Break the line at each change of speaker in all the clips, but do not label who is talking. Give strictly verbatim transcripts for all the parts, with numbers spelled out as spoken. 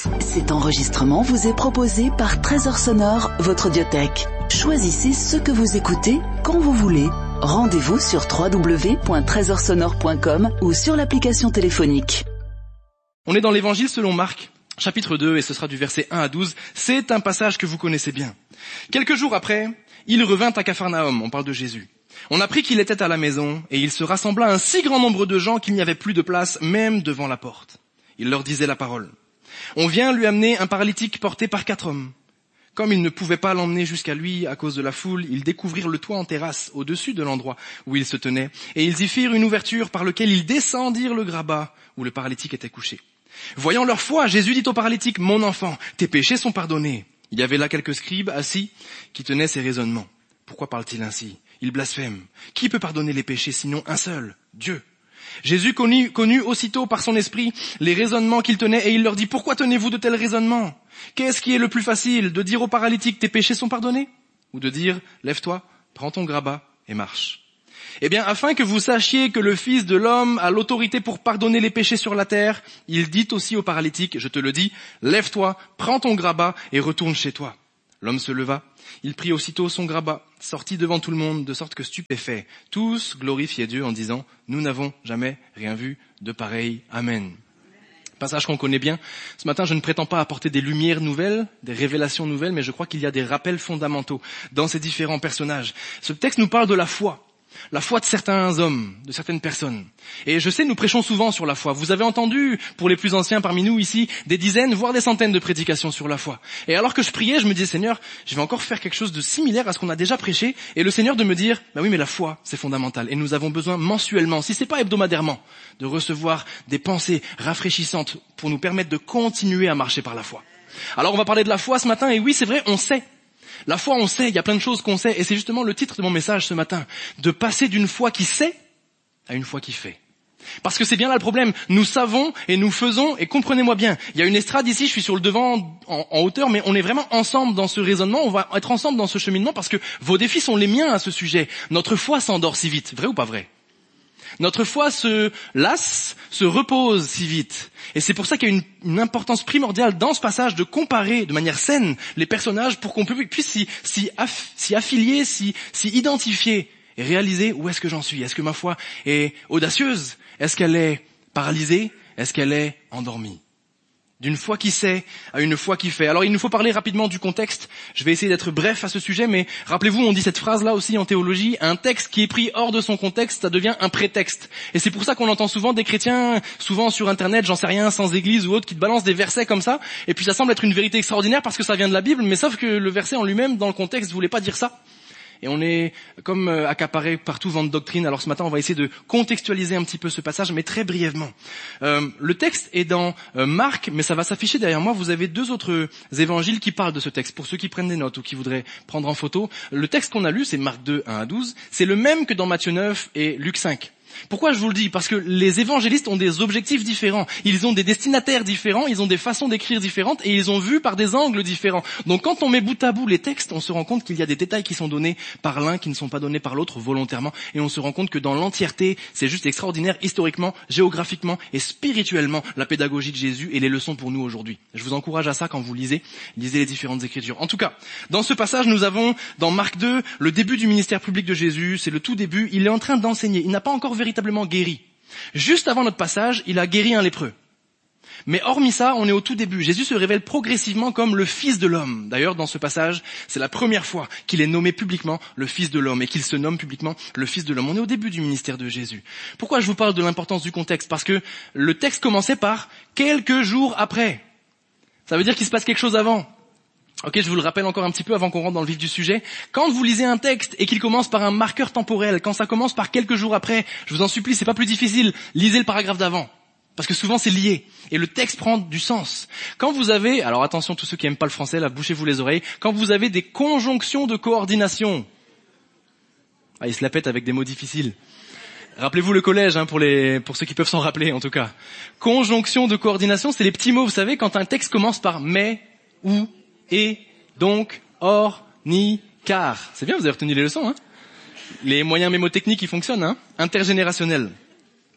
Cet enregistrement vous est proposé par Trésor Sonore, votre audiothèque. Choisissez ce que vous écoutez quand vous voulez. Rendez-vous sur w w w point trésor sonore point com ou sur l'application téléphonique.
On est dans l'évangile selon Marc, chapitre deux, et ce sera du verset un à douze. C'est un passage que vous connaissez bien. Quelques jours après, il revint à Capharnaüm, on parle de Jésus. On apprit qu'il était à la maison, et il se rassembla un si grand nombre de gens qu'il n'y avait plus de place, même devant la porte. Il leur disait la parole. On vient lui amener un paralytique porté par quatre hommes. Comme ils ne pouvaient pas l'emmener jusqu'à lui à cause de la foule, ils découvrirent le toit en terrasse, au-dessus de l'endroit où il se tenait, et ils y firent une ouverture par laquelle ils descendirent le grabat où le paralytique était couché. Voyant leur foi, Jésus dit au paralytique, « Mon enfant, tes péchés sont pardonnés. » Il y avait là quelques scribes assis qui tenaient ces raisonnements. Pourquoi parle-t-il ainsi? Il blasphème. Qui peut pardonner les péchés sinon un seul, Dieu? Jésus connut, connut aussitôt par son esprit les raisonnements qu'il tenait et il leur dit, « Pourquoi tenez-vous de tels raisonnements? Qu'est-ce qui est le plus facile, de dire au paralytique, tes péchés sont pardonnés? Ou de dire, lève-toi, prends ton grabat et marche. Eh bien, afin que vous sachiez que le Fils de l'homme a l'autorité pour pardonner les péchés sur la terre, il dit aussi au paralytique, je te le dis, lève-toi, prends ton grabat et retourne chez toi. L'homme se leva, il prit aussitôt son grabat, sortit devant tout le monde, de sorte que stupéfaits, tous glorifiaient Dieu en disant, nous n'avons jamais rien vu de pareil. Amen. Passage qu'on connaît bien. Ce matin, je ne prétends pas apporter des lumières nouvelles, des révélations nouvelles, mais je crois qu'il y a des rappels fondamentaux dans ces différents personnages. Ce texte nous parle de la foi. La foi de certains hommes, de certaines personnes. Et je sais, nous prêchons souvent sur la foi. Vous avez entendu, pour les plus anciens parmi nous ici, des dizaines, voire des centaines de prédications sur la foi. Et alors que je priais, je me disais, Seigneur, je vais encore faire quelque chose de similaire à ce qu'on a déjà prêché. Et le Seigneur de me dire, bah oui, mais la foi, c'est fondamental. Et nous avons besoin mensuellement, si c'est pas hebdomadairement, de recevoir des pensées rafraîchissantes pour nous permettre de continuer à marcher par la foi. Alors on va parler de la foi ce matin. Et oui, c'est vrai, on sait. La foi, on sait, il y a plein de choses qu'on sait, et c'est justement le titre de mon message ce matin, de passer d'une foi qui sait à une foi qui fait. Parce que c'est bien là le problème, nous savons et nous faisons, et comprenez-moi bien, il y a une estrade ici, je suis sur le devant en, en hauteur, mais on est vraiment ensemble dans ce raisonnement, on va être ensemble dans ce cheminement, parce que vos défis sont les miens à ce sujet. Notre foi s'endort si vite, vrai ou pas vrai? Notre foi se lasse, se repose si vite. Et c'est pour ça qu'il y a une, une importance primordiale dans ce passage de comparer de manière saine les personnages pour qu'on puisse s'y, s'y, aff, s'y affilier, s'y, s'y identifier et réaliser où est-ce que j'en suis. Est-ce que ma foi est audacieuse? Est-ce qu'elle est paralysée? Est-ce qu'elle est endormie? D'une foi qui sait à une foi qui fait. Alors il nous faut parler rapidement du contexte. Je vais essayer d'être bref à ce sujet, mais rappelez-vous, on dit cette phrase-là aussi en théologie, un texte qui est pris hors de son contexte, ça devient un prétexte. Et c'est pour ça qu'on entend souvent des chrétiens, souvent sur Internet, j'en sais rien, sans église ou autre, qui te balancent des versets comme ça, et puis ça semble être une vérité extraordinaire parce que ça vient de la Bible, mais sauf que le verset en lui-même, dans le contexte, voulait pas dire ça. Et on est comme accaparé partout vent de doctrine. Alors ce matin, on va essayer de contextualiser un petit peu ce passage, mais très brièvement. Euh, le texte est dans euh, Marc, mais ça va s'afficher derrière moi. Vous avez deux autres évangiles qui parlent de ce texte. Pour ceux qui prennent des notes ou qui voudraient prendre en photo, le texte qu'on a lu, c'est Marc deux, un à douze. C'est le même que dans Matthieu neuf et Luc cinq. Pourquoi je vous le dis? Parce que les évangélistes ont des objectifs différents, ils ont des destinataires différents, ils ont des façons d'écrire différentes et ils ont vu par des angles différents. Donc quand on met bout à bout les textes, on se rend compte qu'il y a des détails qui sont donnés par l'un qui ne sont pas donnés par l'autre volontairement, et on se rend compte que dans l'entièreté, c'est juste extraordinaire historiquement, géographiquement et spirituellement la pédagogie de Jésus et les leçons pour nous aujourd'hui. Je vous encourage à ça quand vous lisez, lisez les différentes écritures. En tout cas, dans ce passage, nous avons dans Marc deux le début du ministère public de Jésus, c'est le tout début, il est en train d'enseigner, il n'a pas encore véritablement guéri. Juste avant notre passage, il a guéri un lépreux. Mais hormis ça, on est au tout début. Jésus se révèle progressivement comme le Fils de l'homme. D'ailleurs, dans ce passage, c'est la première fois qu'il est nommé publiquement le Fils de l'homme et qu'il se nomme publiquement le Fils de l'homme. On est au début du ministère de Jésus. Pourquoi je vous parle de l'importance du contexte? Parce que le texte commençait par « quelques jours après ». Ça veut dire qu'il se passe quelque chose avant. Ok, je vous le rappelle encore un petit peu avant qu'on rentre dans le vif du sujet. Quand vous lisez un texte et qu'il commence par un marqueur temporel, quand ça commence par quelques jours après, je vous en supplie, c'est pas plus difficile, lisez le paragraphe d'avant. Parce que souvent c'est lié. Et le texte prend du sens. Quand vous avez, alors attention tous ceux qui aiment pas le français, là, bouchez-vous les oreilles, quand vous avez des conjonctions de coordination, ah, ils se la pètent avec des mots difficiles. Rappelez-vous le collège, hein, pour les, pour ceux qui peuvent s'en rappeler, en tout cas. Conjonction de coordination, c'est les petits mots, vous savez, quand un texte commence par mais, ou, et, donc, or, ni, car. C'est bien, vous avez retenu les leçons, hein. Les moyens mémotechniques, ils fonctionnent, hein. Intergénérationnel.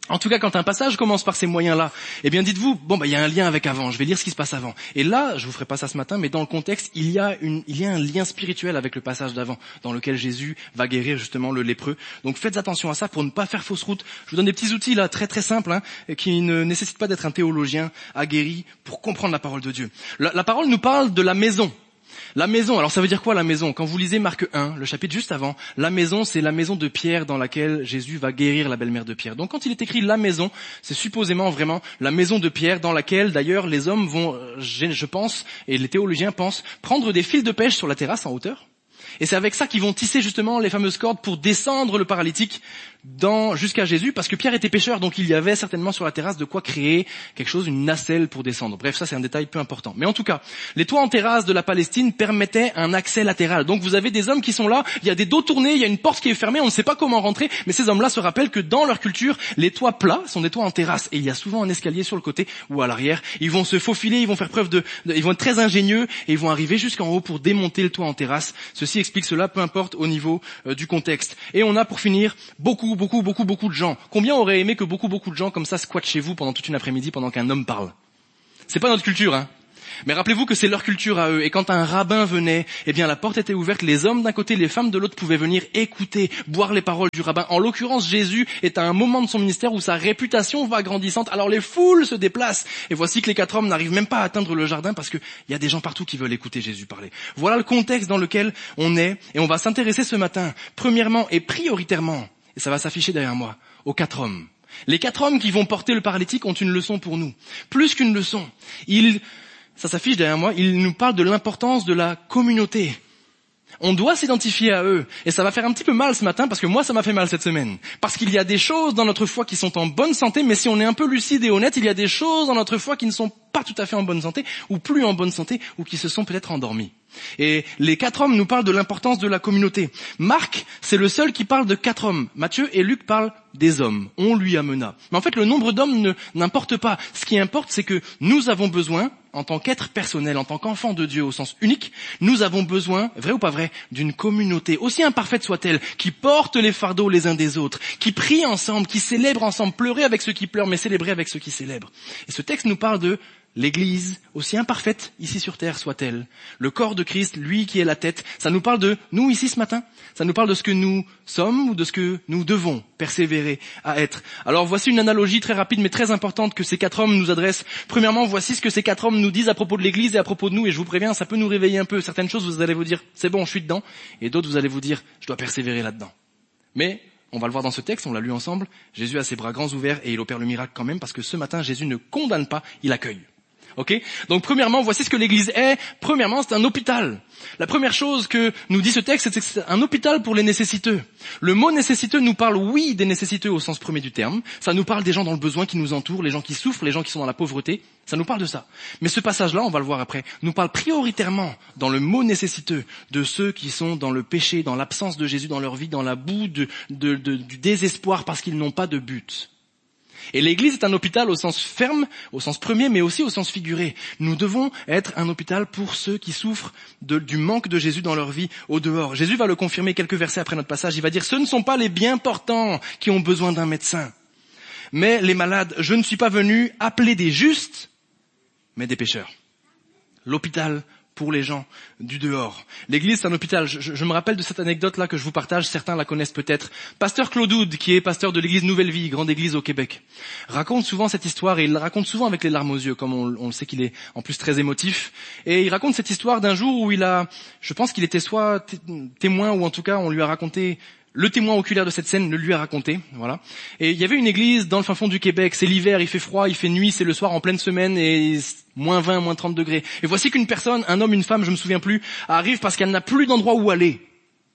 En tout cas, quand un passage commence par ces moyens-là, eh bien dites-vous, bon bah il y a un lien avec avant, je vais lire ce qui se passe avant. Et là, je vous ferai pas ça ce matin, mais dans le contexte, il y a une, il y a un lien spirituel avec le passage d'avant, dans lequel Jésus va guérir justement le lépreux. Donc faites attention à ça pour ne pas faire fausse route. Je vous donne des petits outils là, très très simples, hein, qui ne nécessitent pas d'être un théologien aguerri pour comprendre la parole de Dieu. La, la parole nous parle de la maison. La maison, alors ça veut dire quoi la maison? Quand vous lisez Marc un, le chapitre juste avant, la maison c'est la maison de Pierre dans laquelle Jésus va guérir la belle-mère de Pierre. Donc quand il est écrit la maison, c'est supposément vraiment la maison de Pierre dans laquelle d'ailleurs les hommes vont, je pense, et les théologiens pensent, prendre des fils de pêche sur la terrasse en hauteur. Et c'est avec ça qu'ils vont tisser justement les fameuses cordes pour descendre le paralytique dans, jusqu'à Jésus, parce que Pierre était pêcheur, donc il y avait certainement sur la terrasse de quoi créer quelque chose, une nacelle pour descendre. Bref, ça c'est un détail peu important. Mais en tout cas, les toits en terrasse de la Palestine permettaient un accès latéral. Donc vous avez des hommes qui sont là, il y a des dos tournés, il y a une porte qui est fermée, on ne sait pas comment rentrer, mais ces hommes-là se rappellent que dans leur culture, les toits plats sont des toits en terrasse. Et il y a souvent un escalier sur le côté ou à l'arrière. Ils vont se faufiler, ils vont faire preuve de, de ils vont être très ingénieux et ils vont arriver jusqu'en haut pour démonter le toit en terrasse. Ceci explique cela, peu importe au niveau euh, du contexte. Et on a pour finir beaucoup, beaucoup, beaucoup, beaucoup de gens. Combien auraient aimé que beaucoup, beaucoup de gens comme ça squattent chez vous pendant toute une après-midi pendant qu'un homme parle? C'est pas notre culture, hein. Mais rappelez-vous que c'est leur culture à eux. Et quand un rabbin venait, eh bien la porte était ouverte. Les hommes d'un côté, les femmes de l'autre pouvaient venir écouter, boire les paroles du rabbin. En l'occurrence, Jésus est à un moment de son ministère où sa réputation va grandissante. Alors les foules se déplacent. Et voici que les quatre hommes n'arrivent même pas à atteindre le jardin parce qu'il y a des gens partout qui veulent écouter Jésus parler. Voilà le contexte dans lequel on est. Et on va s'intéresser ce matin, premièrement et prioritairement, et ça va s'afficher derrière moi, aux quatre hommes. Les quatre hommes qui vont porter le paralytique ont une leçon pour nous. Plus qu'une leçon. Ils, ça s'affiche derrière moi, ils nous parlent de l'importance de la communauté. On doit s'identifier à eux. Et ça va faire un petit peu mal ce matin parce que moi ça m'a fait mal cette semaine. Parce qu'il y a des choses dans notre foi qui sont en bonne santé, mais si on est un peu lucide et honnête, il y a des choses dans notre foi qui ne sont pas tout à fait en bonne santé, ou plus en bonne santé, ou qui se sont peut-être endormies. Et les quatre hommes nous parlent de l'importance de la communauté. Marc, c'est le seul qui parle de quatre hommes. Matthieu et Luc parlent des hommes. On lui amena. Mais en fait, le nombre d'hommes ne, n'importe pas. Ce qui importe, c'est que nous avons besoin, en tant qu'être personnel, en tant qu'enfant de Dieu au sens unique, nous avons besoin, vrai ou pas vrai, d'une communauté, aussi imparfaite soit-elle, qui porte les fardeaux les uns des autres, qui prie ensemble, qui célèbre ensemble, pleurer avec ceux qui pleurent, mais célébrer avec ceux qui célèbrent. Et ce texte nous parle de l'Église, aussi imparfaite ici sur terre soit-elle, le corps de Christ, lui qui est la tête, ça nous parle de nous ici ce matin, ça nous parle de ce que nous sommes ou de ce que nous devons persévérer à être. Alors voici une analogie très rapide mais très importante que ces quatre hommes nous adressent. Premièrement, voici ce que ces quatre hommes nous disent à propos de l'Église et à propos de nous, et je vous préviens, ça peut nous réveiller un peu. Certaines choses, vous allez vous dire, c'est bon, je suis dedans, et d'autres, vous allez vous dire, je dois persévérer là-dedans. Mais on va le voir dans ce texte, on l'a lu ensemble, Jésus a ses bras grands ouverts et il opère le miracle quand même parce que ce matin, Jésus ne condamne pas, il accueille. Ok ? Donc premièrement, voici ce que l'Église est. Premièrement, c'est un hôpital. La première chose que nous dit ce texte, c'est que c'est un hôpital pour les nécessiteux. Le mot nécessiteux nous parle, oui, des nécessiteux au sens premier du terme. Ça nous parle des gens dans le besoin qui nous entourent, les gens qui souffrent, les gens qui sont dans la pauvreté. Ça nous parle de ça. Mais ce passage-là, on va le voir après, nous parle prioritairement dans le mot nécessiteux de ceux qui sont dans le péché, dans l'absence de Jésus dans leur vie, dans la boue de, de, de, du désespoir parce qu'ils n'ont pas de but. Et l'Église est un hôpital au sens ferme, au sens premier, mais aussi au sens figuré. Nous devons être un hôpital pour ceux qui souffrent de, du manque de Jésus dans leur vie au dehors. Jésus va le confirmer quelques versets après notre passage. Il va dire, ce ne sont pas les bien portants qui ont besoin d'un médecin, mais les malades. Je ne suis pas venu appeler des justes, mais des pécheurs. L'hôpital pour les gens du dehors. L'Église, c'est un hôpital. Je, je, je me rappelle de cette anecdote-là que je vous partage. Certains la connaissent peut-être. Pasteur Claude Oud, qui est pasteur de l'Église Nouvelle Vie, grande église au Québec, raconte souvent cette histoire, et il la raconte souvent avec les larmes aux yeux, comme on, on le sait qu'il est en plus très émotif. Et il raconte cette histoire d'un jour où il a, je pense qu'il était soit t- témoin, ou en tout cas on lui a raconté, le témoin oculaire de cette scène le lui a raconté, voilà. Et il y avait une église dans le fin fond du Québec, c'est l'hiver, il fait froid, il fait nuit, c'est le soir en pleine semaine, et moins vingt, moins trente degrés. Et voici qu'une personne, un homme, une femme, je me souviens plus, arrive parce qu'elle n'a plus d'endroit où aller.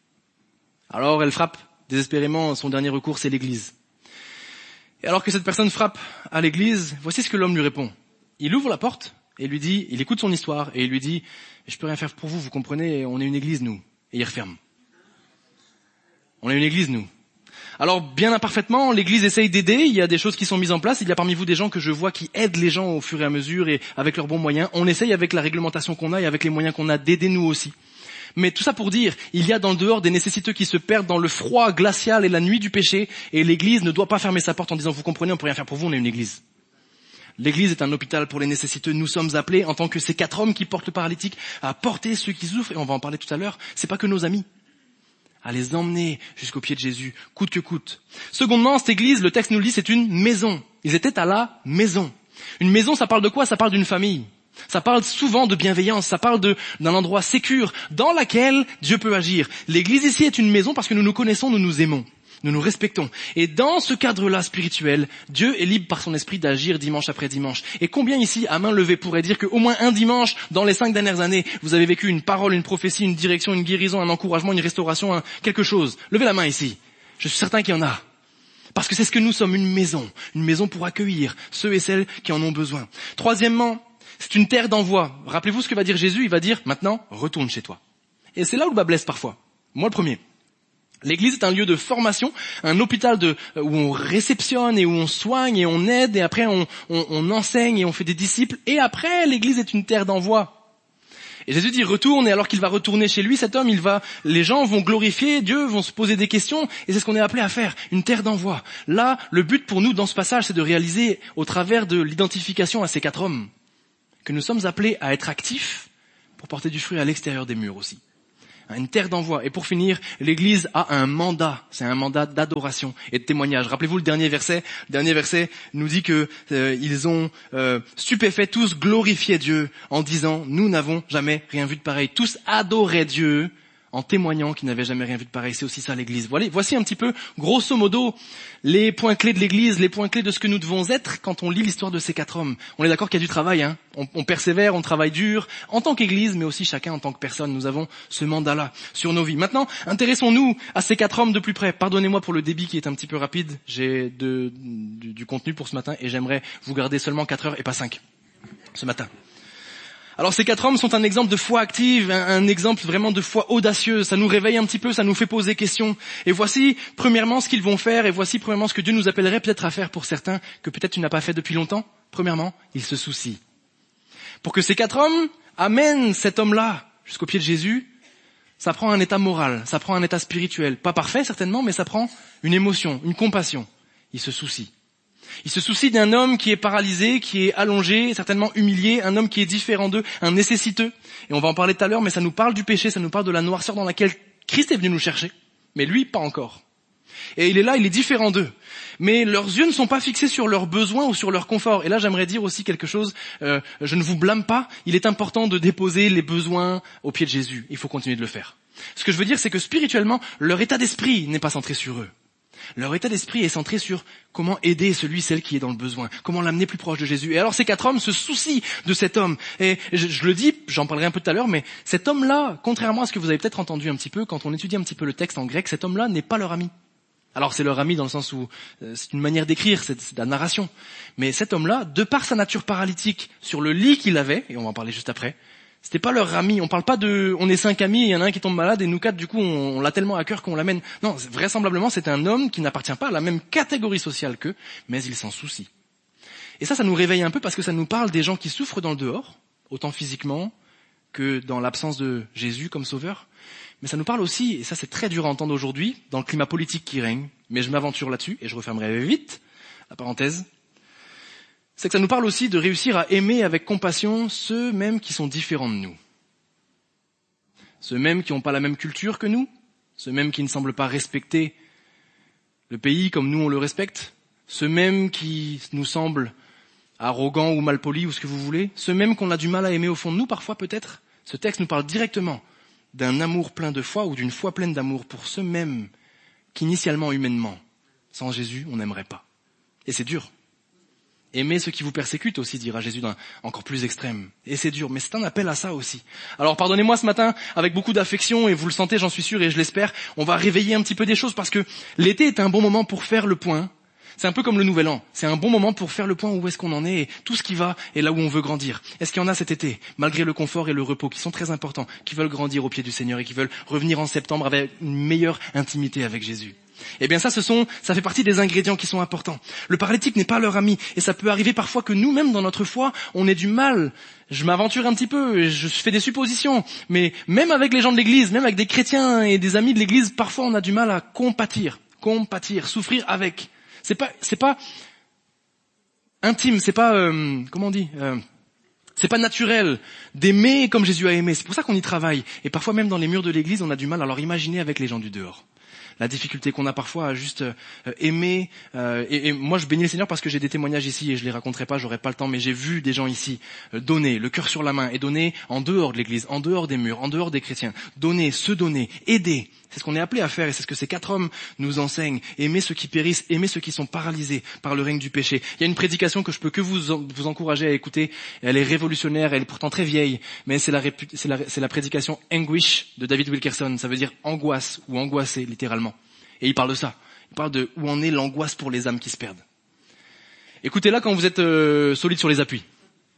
Alors elle frappe désespérément, son dernier recours c'est l'église. Et alors que cette personne frappe à l'église, voici ce que l'homme lui répond. Il ouvre la porte et lui dit, il écoute son histoire et il lui dit, je peux rien faire pour vous, vous comprenez, on est une église nous. Et il referme. On est une église, nous. Alors, bien imparfaitement, l'église essaye d'aider, il y a des choses qui sont mises en place, il y a parmi vous des gens que je vois qui aident les gens au fur et à mesure et avec leurs bons moyens. On essaye avec la réglementation qu'on a et avec les moyens qu'on a d'aider nous aussi. Mais tout ça pour dire, il y a dans le dehors des nécessiteux qui se perdent dans le froid glacial et la nuit du péché, et l'église ne doit pas fermer sa porte en disant, vous comprenez, on peut rien faire pour vous, on est une église. L'église est un hôpital pour les nécessiteux. Nous sommes appelés, en tant que ces quatre hommes qui portent le paralytique, à porter ceux qui souffrent, et on va en parler tout à l'heure, c'est pas que nos amis. À les emmener jusqu'au pied de Jésus, coûte que coûte. Secondement, cette église, le texte nous le dit, c'est une maison. Ils étaient à la maison. Une maison, ça parle de quoi? Ça parle d'une famille. Ça parle souvent de bienveillance, ça parle de, d'un endroit sécure dans laquelle Dieu peut agir. L'église ici est une maison parce que nous nous connaissons, nous nous aimons, nous nous respectons. Et dans ce cadre-là spirituel, Dieu est libre par son esprit d'agir dimanche après dimanche. Et combien ici, à main levée, pourrait dire qu'au moins un dimanche, dans les cinq dernières années, vous avez vécu une parole, une prophétie, une direction, une guérison, un encouragement, une restauration, un, quelque chose? Levez la main ici. Je suis certain qu'il y en a. Parce que c'est ce que nous sommes, une maison. Une maison pour accueillir ceux et celles qui en ont besoin. Troisièmement, c'est une terre d'envoi. Rappelez-vous ce que va dire Jésus, il va dire, maintenant, retourne chez toi. Et c'est là où le bas blesse parfois. Moi le premier. L'église est un lieu de formation, un hôpital de, où on réceptionne et où on soigne et on aide et après on, on, on enseigne et on fait des disciples. Et après, l'église est une terre d'envoi. Et Jésus dit retourne, et alors qu'il va retourner chez lui, cet homme, il va, les gens vont glorifier Dieu, vont se poser des questions, et c'est ce qu'on est appelé à faire, une terre d'envoi. Là, le but pour nous dans ce passage, c'est de réaliser au travers de l'identification à ces quatre hommes que nous sommes appelés à être actifs pour porter du fruit à l'extérieur des murs aussi. Une terre d'envoi. Et pour finir, l'Église a un mandat. C'est un mandat d'adoration et de témoignage. Rappelez-vous le dernier verset. Le dernier verset nous dit que euh, ils ont euh, stupéfait tous glorifié Dieu en disant nous n'avons jamais rien vu de pareil. Tous adoraient Dieu en témoignant qu'ils n'avaient jamais rien vu de pareil. C'est aussi ça l'Église. Voilà, voici un petit peu, grosso modo, les points clés de l'Église, les points clés de ce que nous devons être quand on lit l'histoire de ces quatre hommes. On est d'accord qu'il y a du travail, hein. On, on persévère, on travaille dur, en tant qu'Église, mais aussi chacun en tant que personne. Nous avons ce mandat-là sur nos vies. Maintenant, intéressons-nous à ces quatre hommes de plus près. Pardonnez-moi pour le débit qui est un petit peu rapide. J'ai de, du, du contenu pour ce matin et j'aimerais vous garder seulement quatre heures et pas cinq ce matin. Alors ces quatre hommes sont un exemple de foi active, un, un exemple vraiment de foi audacieuse. Ça nous réveille un petit peu, ça nous fait poser questions. Et voici premièrement ce qu'ils vont faire, et voici premièrement ce que Dieu nous appellerait peut-être à faire pour certains, que peut-être tu n'as pas fait depuis longtemps. Premièrement, ils se soucient. Pour que ces quatre hommes amènent cet homme-là jusqu'au pied de Jésus, ça prend un état moral, ça prend un état spirituel. Pas parfait certainement, mais ça prend une émotion, une compassion. Ils se soucient. Il se soucie d'un homme qui est paralysé, qui est allongé, certainement humilié, un homme qui est différent d'eux, un nécessiteux. Et on va en parler tout à l'heure, mais ça nous parle du péché, ça nous parle de la noirceur dans laquelle Christ est venu nous chercher. Mais lui, pas encore. Et il est là, il est différent d'eux. Mais leurs yeux ne sont pas fixés sur leurs besoins ou sur leur confort. Et là, j'aimerais dire aussi quelque chose, euh, je ne vous blâme pas, il est important de déposer les besoins au pied de Jésus. Il faut continuer de le faire. Ce que je veux dire, c'est que spirituellement, leur état d'esprit n'est pas centré sur eux. Leur état d'esprit est centré sur comment aider celui, celle qui est dans le besoin, comment l'amener plus proche de Jésus. Et alors ces quatre hommes se soucient de cet homme. Et je, je le dis, j'en parlerai un peu tout à l'heure, mais cet homme-là, contrairement à ce que vous avez peut-être entendu un petit peu quand on étudie un petit peu le texte en grec, cet homme-là n'est pas leur ami. Alors c'est leur ami dans le sens où euh, c'est une manière d'écrire, c'est, c'est de la narration. Mais cet homme-là, de par sa nature paralytique sur le lit qu'il avait, et on va en parler juste après, c'était pas leur ami. On parle pas de, on est cinq amis, et il y en a un qui tombe malade, et nous quatre, du coup, on, on l'a tellement à cœur qu'on l'amène. Non, vraisemblablement, c'est un homme qui n'appartient pas à la même catégorie sociale qu'eux, mais il s'en soucie. Et ça, ça nous réveille un peu parce que ça nous parle des gens qui souffrent dans le dehors, autant physiquement que dans l'absence de Jésus comme sauveur. Mais ça nous parle aussi, et ça c'est très dur à entendre aujourd'hui, dans le climat politique qui règne, mais je m'aventure là-dessus, et je refermerai vite la parenthèse, c'est que ça nous parle aussi de réussir à aimer avec compassion ceux mêmes qui sont différents de nous. Ceux mêmes qui n'ont pas la même culture que nous, ceux mêmes qui ne semblent pas respecter le pays comme nous on le respecte, ceux mêmes qui nous semblent arrogants ou malpolis ou ce que vous voulez, ceux mêmes qu'on a du mal à aimer au fond de nous parfois peut-être. Ce texte nous parle directement d'un amour plein de foi ou d'une foi pleine d'amour pour ceux mêmes qu'initialement, humainement, sans Jésus, on n'aimerait pas. Et c'est dur. Aimez ceux qui vous persécutent aussi, dira Jésus d'un encore plus extrême. Et c'est dur, mais c'est un appel à ça aussi. Alors pardonnez-moi ce matin, avec beaucoup d'affection, et vous le sentez, j'en suis sûr, et je l'espère, on va réveiller un petit peu des choses, parce que l'été est un bon moment pour faire le point. C'est un peu comme le nouvel an. C'est un bon moment pour faire le point où est-ce qu'on en est, et tout ce qui va, et là où on veut grandir. Est-ce qu'il y en a cet été, malgré le confort et le repos, qui sont très importants, qui veulent grandir au pied du Seigneur, et qui veulent revenir en septembre avec une meilleure intimité avec Jésus? Eh bien ça, ce sont, ça fait partie des ingrédients qui sont importants. Le paralytique n'est pas leur ami, et ça peut arriver parfois que nous-mêmes, dans notre foi, on ait du mal. Je m'aventure un petit peu, je fais des suppositions, mais même avec les gens de l'église, même avec des chrétiens et des amis de l'église, parfois on a du mal à compatir, compatir, souffrir avec. C'est pas, c'est pas intime, c'est pas, euh, comment on dit, euh, c'est pas naturel d'aimer comme Jésus a aimé. C'est pour ça qu'on y travaille. Et parfois même dans les murs de l'église, on a du mal à leur imaginer avec les gens du dehors. La difficulté qu'on a parfois à juste euh, aimer. Euh, et, et moi, je bénis le Seigneur parce que j'ai des témoignages ici et je les raconterai pas, j'aurai pas le temps, mais j'ai vu des gens ici euh, donner, le cœur sur la main, et donner en dehors de l'église, en dehors des murs, en dehors des chrétiens. Donner, se donner, aider. C'est ce qu'on est appelé à faire et c'est ce que ces quatre hommes nous enseignent. Aimer ceux qui périssent, aimer ceux qui sont paralysés par le règne du péché. Il y a une prédication que je peux que vous, en, vous encourager à écouter. Elle est révolutionnaire, elle est pourtant très vieille, mais c'est la, c'est la, c'est la prédication Anguish de David Wilkerson. Ça veut dire angoisse ou angoissé, littéralement. Et il parle de ça. Il parle de où en est l'angoisse pour les âmes qui se perdent. Écoutez-la quand vous êtes euh, solide sur les appuis.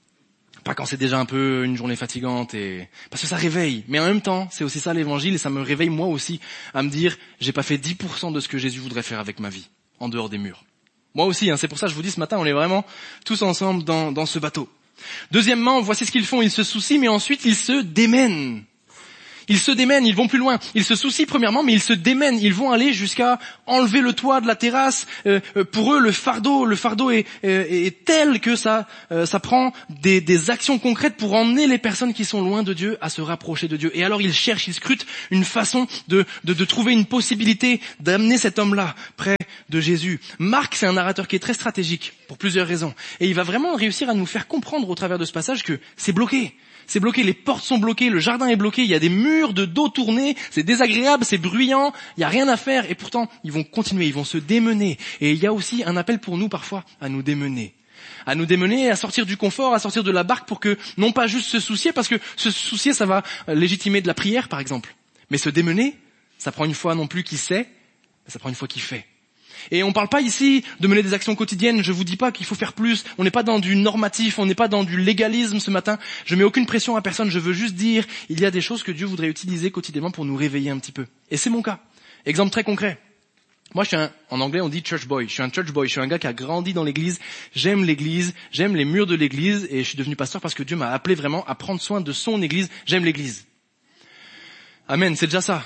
Pas quand c'est déjà un peu une journée fatigante, et parce que ça réveille. Mais en même temps, c'est aussi ça l'évangile, et ça me réveille moi aussi à me dire, j'ai pas fait dix pour cent de ce que Jésus voudrait faire avec ma vie, en dehors des murs. Moi aussi, hein, c'est pour ça que je vous dis ce matin, on est vraiment tous ensemble dans, dans ce bateau. Deuxièmement, voici ce qu'ils font, ils se soucient, mais ensuite ils se démènent. Ils se démènent, ils vont plus loin. Ils se soucient premièrement, mais ils se démènent. Ils vont aller jusqu'à enlever le toit de la terrasse. Euh, pour eux, le fardeau, le fardeau est, est, est tel que ça, euh, ça prend des, des actions concrètes pour emmener les personnes qui sont loin de Dieu à se rapprocher de Dieu. Et alors ils cherchent, ils scrutent une façon de, de, de trouver une possibilité d'amener cet homme-là près de Jésus. Marc, c'est un narrateur qui est très stratégique pour plusieurs raisons. Et il va vraiment réussir à nous faire comprendre au travers de ce passage que c'est bloqué. C'est bloqué, les portes sont bloquées, le jardin est bloqué, il y a des murs de dos tournés, c'est désagréable, c'est bruyant, il n'y a rien à faire, et pourtant ils vont continuer, ils vont se démener. Et il y a aussi un appel pour nous parfois à nous démener. À nous démener, à sortir du confort, à sortir de la barque pour que, non pas juste se soucier, parce que se soucier ça va légitimer de la prière par exemple. Mais se démener, ça prend une fois non plus qui sait, ça prend une fois qui fait. Et on parle pas ici de mener des actions quotidiennes, je vous dis pas qu'il faut faire plus, on n'est pas dans du normatif, on n'est pas dans du légalisme ce matin, je mets aucune pression à personne, je veux juste dire, il y a des choses que Dieu voudrait utiliser quotidiennement pour nous réveiller un petit peu. Et c'est mon cas. Exemple très concret. Moi je suis un, en anglais on dit church boy, je suis un church boy, je suis un gars qui a grandi dans l'église, j'aime l'église, j'aime les murs de l'église, et je suis devenu pasteur parce que Dieu m'a appelé vraiment à prendre soin de son église, j'aime l'église. Amen, c'est déjà ça.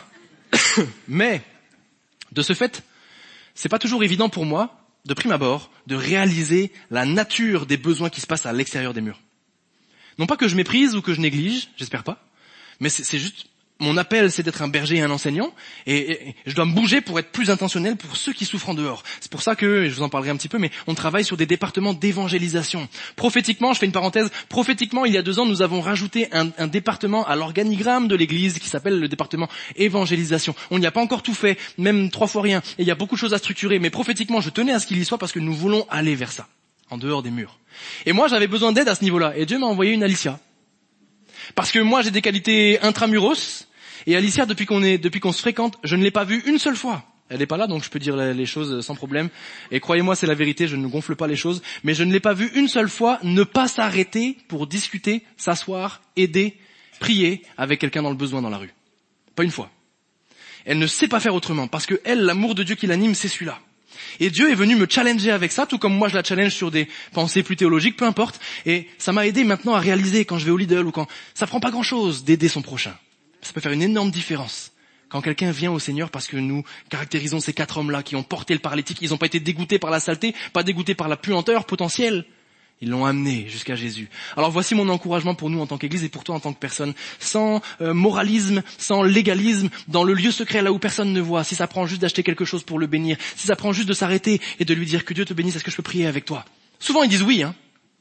Mais, de ce fait, c'est pas toujours évident pour moi, de prime abord, de réaliser la nature des besoins qui se passent à l'extérieur des murs. Non pas que je méprise ou que je néglige, j'espère pas, mais c'est, c'est juste, mon appel c'est d'être un berger et un enseignant, et, et, et je dois me bouger pour être plus intentionnel pour ceux qui souffrent en dehors. C'est pour ça que, et je vous en parlerai un petit peu, mais on travaille sur des départements d'évangélisation. Prophétiquement, je fais une parenthèse, prophétiquement, il y a deux ans, nous avons rajouté un, un département à l'organigramme de l'église qui s'appelle le département évangélisation. On n'y a pas encore tout fait, même trois fois rien, et il y a beaucoup de choses à structurer, mais prophétiquement, je tenais à ce qu'il y soit parce que nous voulons aller vers ça, en dehors des murs. Et moi, j'avais besoin d'aide à ce niveau-là, et Dieu m'a envoyé une Alicia. Parce que moi, j'ai des qualités intramuros, et Alicia, depuis qu'on est, depuis qu'on se fréquente, je ne l'ai pas vue une seule fois. Elle n'est pas là, donc je peux dire les choses sans problème. Et croyez-moi, c'est la vérité, je ne gonfle pas les choses. Mais je ne l'ai pas vue une seule fois ne pas s'arrêter pour discuter, s'asseoir, aider, prier avec quelqu'un dans le besoin dans la rue. Pas une fois. Elle ne sait pas faire autrement, parce que elle, l'amour de Dieu qui l'anime, c'est celui-là. Et Dieu est venu me challenger avec ça, tout comme moi je la challenge sur des pensées plus théologiques, peu importe. Et ça m'a aidé maintenant à réaliser quand je vais au Lidl ou quand... Ça prend pas grand-chose d'aider son prochain. Ça peut faire une énorme différence. Quand quelqu'un vient au Seigneur parce que nous caractérisons ces quatre hommes-là qui ont porté le paralytique, ils n'ont pas été dégoûtés par la saleté, pas dégoûtés par la puanteur potentielle. Ils l'ont amené jusqu'à Jésus. Alors voici mon encouragement pour nous en tant qu'Église et pour toi en tant que personne. Sans euh, moralisme, sans légalisme, dans le lieu secret là où personne ne voit, si ça prend juste d'acheter quelque chose pour le bénir, si ça prend juste de s'arrêter et de lui dire que Dieu te bénisse, est-ce que je peux prier avec toi? Souvent ils disent oui, hein.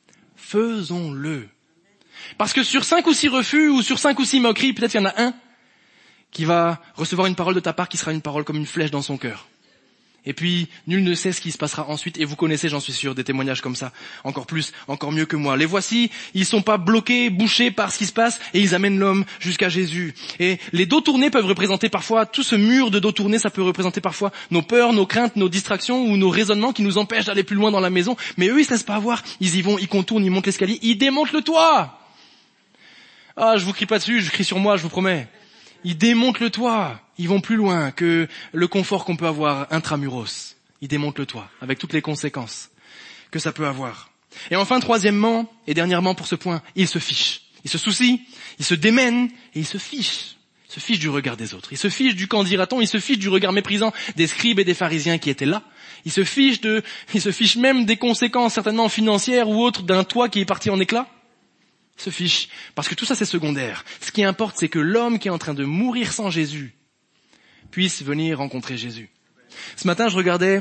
Faisons-le. Parce que sur cinq ou six refus ou sur cinq ou six moqueries, peut-être il y en a un qui va recevoir une parole de ta part qui sera une parole comme une flèche dans son cœur. Et puis, nul ne sait ce qui se passera ensuite. Et vous connaissez, j'en suis sûr, des témoignages comme ça. Encore plus, encore mieux que moi. Les voici, ils sont pas bloqués, bouchés par ce qui se passe, et ils amènent l'homme jusqu'à Jésus. Et les dos tournés peuvent représenter parfois, tout ce mur de dos tournés, ça peut représenter parfois nos peurs, nos craintes, nos distractions ou nos raisonnements qui nous empêchent d'aller plus loin dans la maison. Mais eux, ils se laissent pas avoir. Ils y vont, ils contournent, ils montent l'escalier, ils démontent le toit. Ah, je vous crie pas dessus, je crie sur moi, je vous promets. Ils démontent le toit. Ils vont plus loin que le confort qu'on peut avoir intramuros. Ils démontent le toit, avec toutes les conséquences que ça peut avoir. Et enfin, troisièmement, et dernièrement pour ce point, ils se fichent. Ils se soucient, ils se démènent, et ils se fichent. Ils se fichent du regard des autres. Ils se fichent du qu'en dira-t-on, ils se fichent du regard méprisant des scribes et des pharisiens qui étaient là. Ils se fichent de, ils se fichent même des conséquences certainement financières ou autres d'un toit qui est parti en éclats. Ils se fichent, parce que tout ça c'est secondaire. Ce qui importe, c'est que l'homme qui est en train de mourir sans Jésus puisse venir rencontrer Jésus. Ce matin, je regardais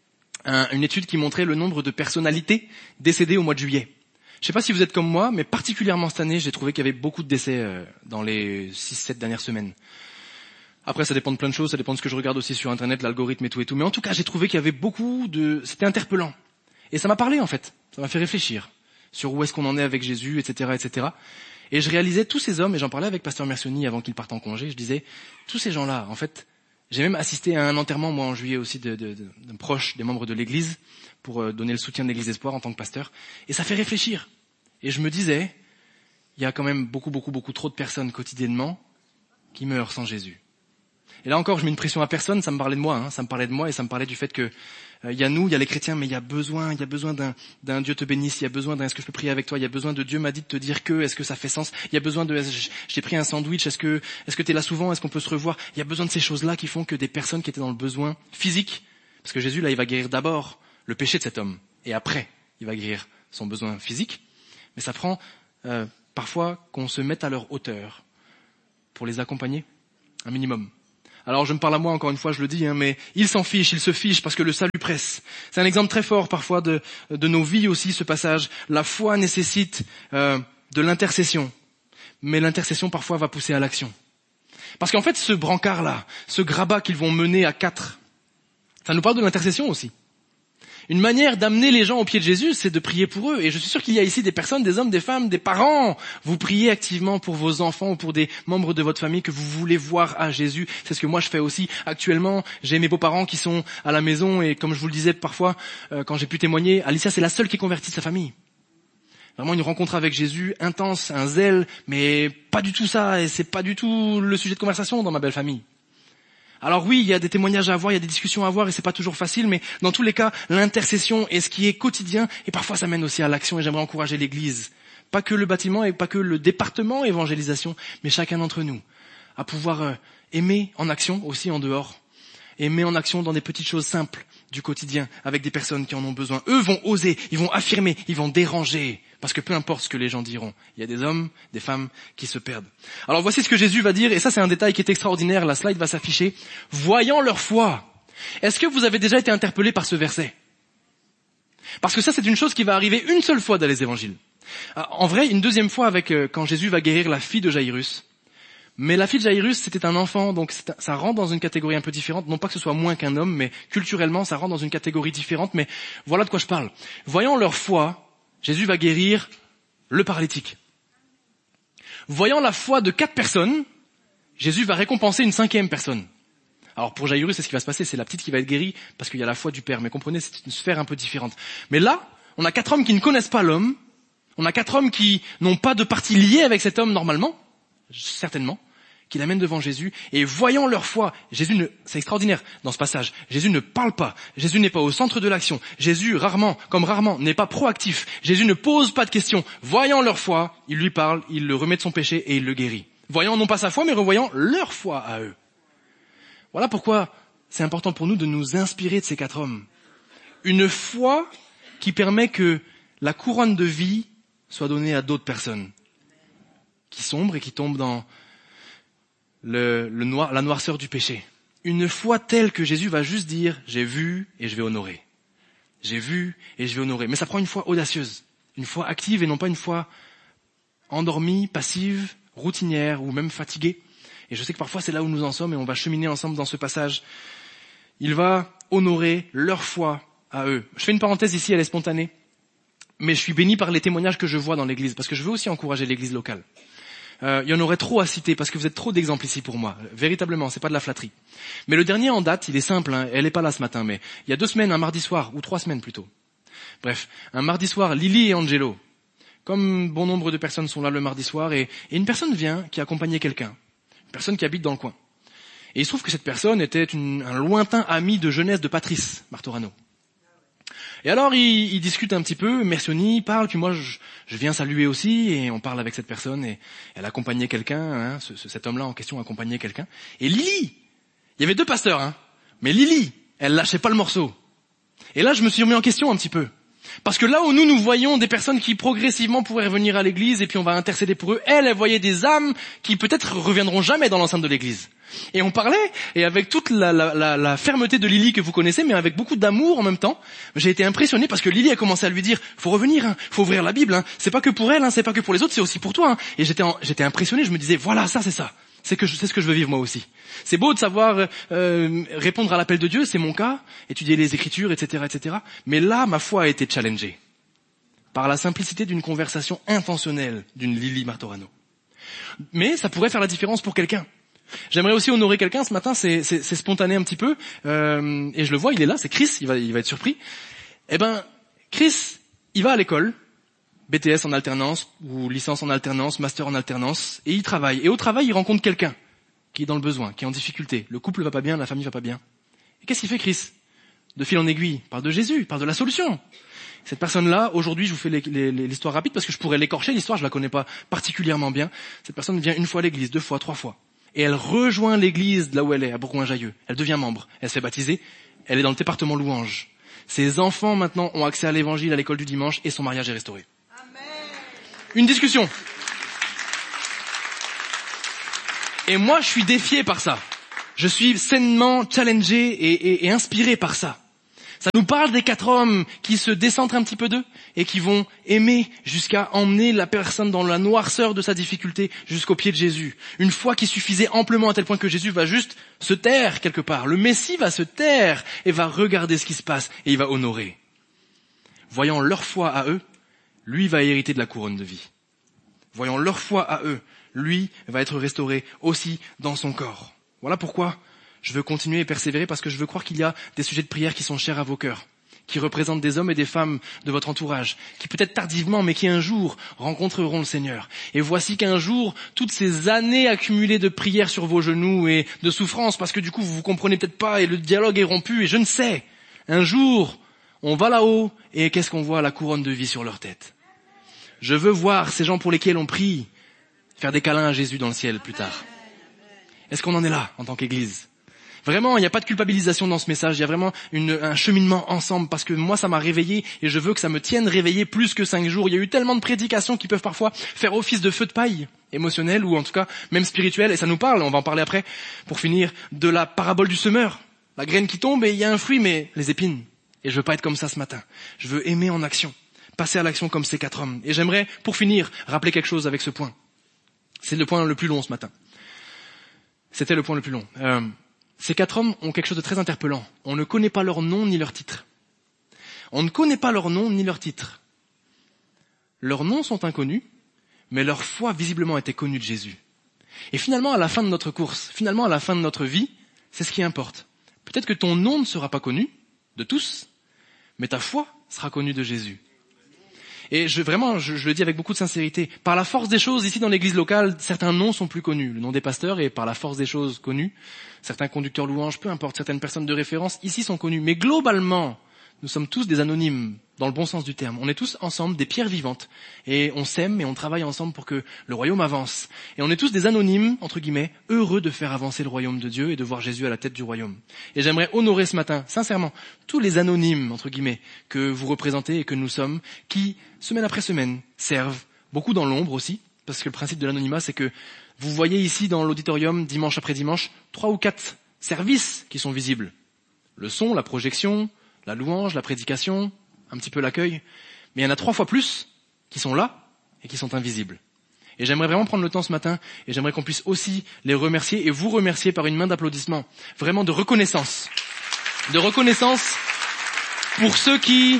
un, une étude qui montrait le nombre de personnalités décédées au mois de juillet. Je ne sais pas si vous êtes comme moi, mais particulièrement cette année, j'ai trouvé qu'il y avait beaucoup de décès euh, dans les six sept dernières semaines. Après, ça dépend de plein de choses, ça dépend de ce que je regarde aussi sur Internet, l'algorithme et tout et tout. Mais en tout cas, j'ai trouvé qu'il y avait beaucoup de... C'était interpellant. Et ça m'a parlé, en fait. Ça m'a fait réfléchir sur où est-ce qu'on en est avec Jésus, et cetera, et cetera. Et je réalisais tous ces hommes, et j'en parlais avec Pasteur Mercioni avant qu'il parte en congé, je disais, tous ces gens-là, en fait... J'ai même assisté à un enterrement, moi, en juillet aussi, de, de, de, d'un proche des membres de l'Église, pour euh, donner le soutien de l'Église Espoir en tant que pasteur. Et ça fait réfléchir. Et je me disais, il y a quand même beaucoup, beaucoup, beaucoup trop de personnes quotidiennement qui meurent sans Jésus. Et là encore, je mets une pression à personne, ça me parlait de moi, hein, ça me parlait de moi et ça me parlait du fait que il euh, y a nous, il y a les chrétiens, mais il y a besoin, il y a besoin d'un, d'un Dieu te bénisse, il y a besoin d'un est-ce que je peux prier avec toi, il y a besoin de Dieu m'a dit de te dire que, est-ce que ça fait sens, il y a besoin de, j'ai pris un sandwich, est-ce que, est-ce que t'es là souvent, est-ce qu'on peut se revoir, il y a besoin de ces choses-là qui font que des personnes qui étaient dans le besoin physique, parce que Jésus là, il va guérir d'abord le péché de cet homme, et après, il va guérir son besoin physique, mais ça prend euh, parfois qu'on se mette à leur hauteur pour les accompagner, un minimum. Alors je me parle à moi, encore une fois, je le dis, hein, mais ils s'en fichent, ils se fichent parce que le salut presse. C'est un exemple très fort parfois de, de nos vies aussi, ce passage. La foi nécessite euh, de l'intercession, mais l'intercession parfois va pousser à l'action. Parce qu'en fait, ce brancard-là, ce grabat qu'ils vont mener à quatre, ça nous parle de l'intercession aussi. Une manière d'amener les gens au pied de Jésus, c'est de prier pour eux. Et je suis sûr qu'il y a ici des personnes, des hommes, des femmes, des parents. Vous priez activement pour vos enfants ou pour des membres de votre famille que vous voulez voir à Jésus. C'est ce que moi je fais aussi. Actuellement, j'ai mes beaux-parents qui sont à la maison et comme je vous le disais parfois, euh, quand j'ai pu témoigner, Alicia c'est la seule qui est convertie de sa famille. Vraiment une rencontre avec Jésus intense, un zèle, mais pas du tout ça. Et c'est pas du tout le sujet de conversation dans ma belle famille. Alors oui, il y a des témoignages à avoir, il y a des discussions à avoir et c'est pas toujours facile, mais dans tous les cas, l'intercession est ce qui est quotidien et parfois ça mène aussi à l'action et j'aimerais encourager l'Église. Pas que le bâtiment et pas que le département évangélisation, mais chacun d'entre nous à pouvoir euh, aimer en action aussi en dehors. Aimer en action dans des petites choses simples du quotidien avec des personnes qui en ont besoin. Eux vont oser, ils vont affirmer, ils vont déranger. Parce que peu importe ce que les gens diront, il y a des hommes, des femmes qui se perdent. Alors voici ce que Jésus va dire, et ça c'est un détail qui est extraordinaire, la slide va s'afficher. Voyant leur foi. Est-ce que vous avez déjà été interpellé par ce verset? Parce que ça c'est une chose qui va arriver une seule fois dans les évangiles. En vrai, une deuxième fois avec euh, quand Jésus va guérir la fille de Jaïrus. Mais la fille de Jaïrus, c'était un enfant, donc ça rentre dans une catégorie un peu différente. Non pas que ce soit moins qu'un homme, mais culturellement, ça rentre dans une catégorie différente. Mais voilà de quoi je parle. Voyant leur foi, Jésus va guérir le paralytique. Voyant la foi de quatre personnes, Jésus va récompenser une cinquième personne. Alors pour Jaïrus, c'est ce qui va se passer, c'est la petite qui va être guérie parce qu'il y a la foi du Père. Mais comprenez, c'est une sphère un peu différente. Mais là, on a quatre hommes qui ne connaissent pas l'homme. On a quatre hommes qui n'ont pas de partie liée avec cet homme normalement, certainement, qui l'amènent devant Jésus, et voyant leur foi, Jésus ne, c'est extraordinaire dans ce passage, Jésus ne parle pas, Jésus n'est pas au centre de l'action, Jésus rarement, comme rarement, n'est pas proactif, Jésus ne pose pas de questions, voyant leur foi, il lui parle, il le remet de son péché et il le guérit. Voyant non pas sa foi, mais revoyant leur foi à eux. Voilà pourquoi c'est important pour nous de nous inspirer de ces quatre hommes. Une foi qui permet que la couronne de vie soit donnée à d'autres personnes, qui sombrent et qui tombent dans Le, le noir, la noirceur du péché. Une foi telle que Jésus va juste dire « j'ai vu et je vais honorer ». J'ai vu et je vais honorer. Mais ça prend une foi audacieuse, une foi active et non pas une foi endormie, passive, routinière ou même fatiguée. Et je sais que parfois c'est là où nous en sommes et on va cheminer ensemble dans ce passage. Il va honorer leur foi à eux. Je fais une parenthèse ici, elle est spontanée. Mais je suis béni par les témoignages que je vois dans l'église parce que je veux aussi encourager l'église locale. Euh, il y en aurait trop à citer parce que vous êtes trop d'exemples ici pour moi. Véritablement, c'est pas de la flatterie. Mais le dernier en date, il est simple, hein, elle est pas là ce matin, mais il y a deux semaines, un mardi soir, ou trois semaines plutôt. Bref, un mardi soir, Lily et Angelo, comme bon nombre de personnes sont là le mardi soir, et, et une personne vient qui accompagnait quelqu'un, une personne qui habite dans le coin. Et il se trouve que cette personne était une, un lointain ami de jeunesse de Patrice Martorano. Et alors, il, il discute un petit peu, Mercioni parle, puis moi, je, je viens saluer aussi, et on parle avec cette personne, et elle accompagnait quelqu'un, hein, ce, ce, cet homme-là en question accompagnait quelqu'un. Et Lily, il y avait deux pasteurs, hein, mais Lily, elle lâchait pas le morceau. Et là, je me suis remis en question un petit peu. Parce que là où nous, nous voyons des personnes qui progressivement pourraient revenir à l'église, et puis on va intercéder pour eux, elle, elle voyait des âmes qui peut-être reviendront jamais dans l'enceinte de l'église. Et on parlait, et avec toute la, la, la, la fermeté de Lily que vous connaissez, mais avec beaucoup d'amour en même temps, j'ai été impressionné parce que Lily a commencé à lui dire, faut revenir, hein, faut ouvrir la Bible, hein, c'est pas que pour elle, hein, c'est pas que pour les autres, c'est aussi pour toi. Hein. Et j'étais, en, j'étais impressionné, je me disais, voilà, ça c'est ça, c'est que je, c'est ce que je veux vivre moi aussi. C'est beau de savoir euh, répondre à l'appel de Dieu, c'est mon cas, étudier les Écritures, et cetera, et cetera. Mais là, ma foi a été challengée par la simplicité d'une conversation intentionnelle d'une Lily Martorano. Mais ça pourrait faire la différence pour quelqu'un. J'aimerais aussi honorer quelqu'un ce matin, c'est, c'est, c'est spontané un petit peu, euh, et je le vois, il est là, c'est Chris, il va, il va être surpris. Eh ben, Chris, il va à l'école, B T S en alternance, ou licence en alternance, master en alternance, et il travaille. Et au travail, il rencontre quelqu'un qui est dans le besoin, qui est en difficulté. Le couple va pas bien, la famille va pas bien. Et qu'est-ce qu'il fait, Chris? De fil en aiguille, il parle de Jésus, il parle de la solution. Cette personne-là, aujourd'hui, je vous fais les, les, l'histoire rapide parce que je pourrais l'écorcher, l'histoire, je la connais pas particulièrement bien. Cette personne vient une fois à l'église, deux fois, trois fois. Et elle rejoint l'église là où elle est, à Bourgoin-Jailleux. Elle devient membre, elle se fait baptiser, elle est dans le département louange. Ses enfants maintenant ont accès à l'évangile à l'école du dimanche et son mariage est restauré. Amen. Une discussion. Et moi je suis défié par ça. Je suis sainement challengé et, et, et inspiré par ça. Ça nous parle des quatre hommes qui se décentrent un petit peu d'eux et qui vont aimer jusqu'à emmener la personne dans la noirceur de sa difficulté jusqu'au pied de Jésus. Une foi qui suffisait amplement à tel point que Jésus va juste se taire quelque part. Le Messie va se taire et va regarder ce qui se passe et il va honorer. Voyant leur foi à eux, lui va hériter de la couronne de vie. Voyant leur foi à eux, lui va être restauré aussi dans son corps. Voilà pourquoi je veux continuer et persévérer parce que je veux croire qu'il y a des sujets de prière qui sont chers à vos cœurs, qui représentent des hommes et des femmes de votre entourage, qui peut-être tardivement, mais qui un jour rencontreront le Seigneur. Et voici qu'un jour, toutes ces années accumulées de prières sur vos genoux et de souffrances, parce que du coup vous vous comprenez peut-être pas et le dialogue est rompu et je ne sais, un jour, on va là-haut et qu'est-ce qu'on voit? La couronne de vie sur leur tête. Je veux voir ces gens pour lesquels on prie faire des câlins à Jésus dans le ciel plus tard. Est-ce qu'on en est là en tant qu'Église? Vraiment, il n'y a pas de culpabilisation dans ce message, il y a vraiment une, un cheminement ensemble, parce que moi ça m'a réveillé et je veux que ça me tienne réveillé plus que cinq jours. Il y a eu tellement de prédications qui peuvent parfois faire office de feu de paille, émotionnel ou en tout cas même spirituel, et ça nous parle, on va en parler après, pour finir, de la parabole du semeur. La graine qui tombe et il y a un fruit, mais les épines. Et je veux pas être comme ça ce matin. Je veux aimer en action, passer à l'action comme ces quatre hommes. Et j'aimerais, pour finir, rappeler quelque chose avec ce point. C'est le point le plus long ce matin. C'était le point le plus long. Euh, Ces quatre hommes ont quelque chose de très interpellant. On ne connaît pas leur nom ni leur titre. On ne connaît pas leur nom ni leur titre. Leurs noms sont inconnus, mais leur foi visiblement était connue de Jésus. Et finalement, à la fin de notre course, finalement à la fin de notre vie, c'est ce qui importe. Peut-être que ton nom ne sera pas connu de tous, mais ta foi sera connue de Jésus. Et je, vraiment, je, je le dis avec beaucoup de sincérité, par la force des choses, ici dans l'église locale, certains noms sont plus connus. Le nom des pasteurs est par la force des choses connu. Certains conducteurs louanges, peu importe, certaines personnes de référence ici sont connues. Mais globalement, nous sommes tous des anonymes, dans le bon sens du terme. On est tous ensemble des pierres vivantes. Et on s'aime et on travaille ensemble pour que le royaume avance. Et on est tous des anonymes, entre guillemets, heureux de faire avancer le royaume de Dieu et de voir Jésus à la tête du royaume. Et j'aimerais honorer ce matin, sincèrement, tous les anonymes, entre guillemets, que vous représentez et que nous sommes, qui, semaine après semaine, servent, beaucoup dans l'ombre aussi, parce que le principe de l'anonymat, c'est que vous voyez ici dans l'auditorium, dimanche après dimanche, trois ou quatre services qui sont visibles. Le son, la projection, la louange, la prédication, un petit peu l'accueil. Mais il y en a trois fois plus qui sont là et qui sont invisibles. Et j'aimerais vraiment prendre le temps ce matin et j'aimerais qu'on puisse aussi les remercier et vous remercier par une main d'applaudissement. Vraiment de reconnaissance. De reconnaissance pour ceux qui,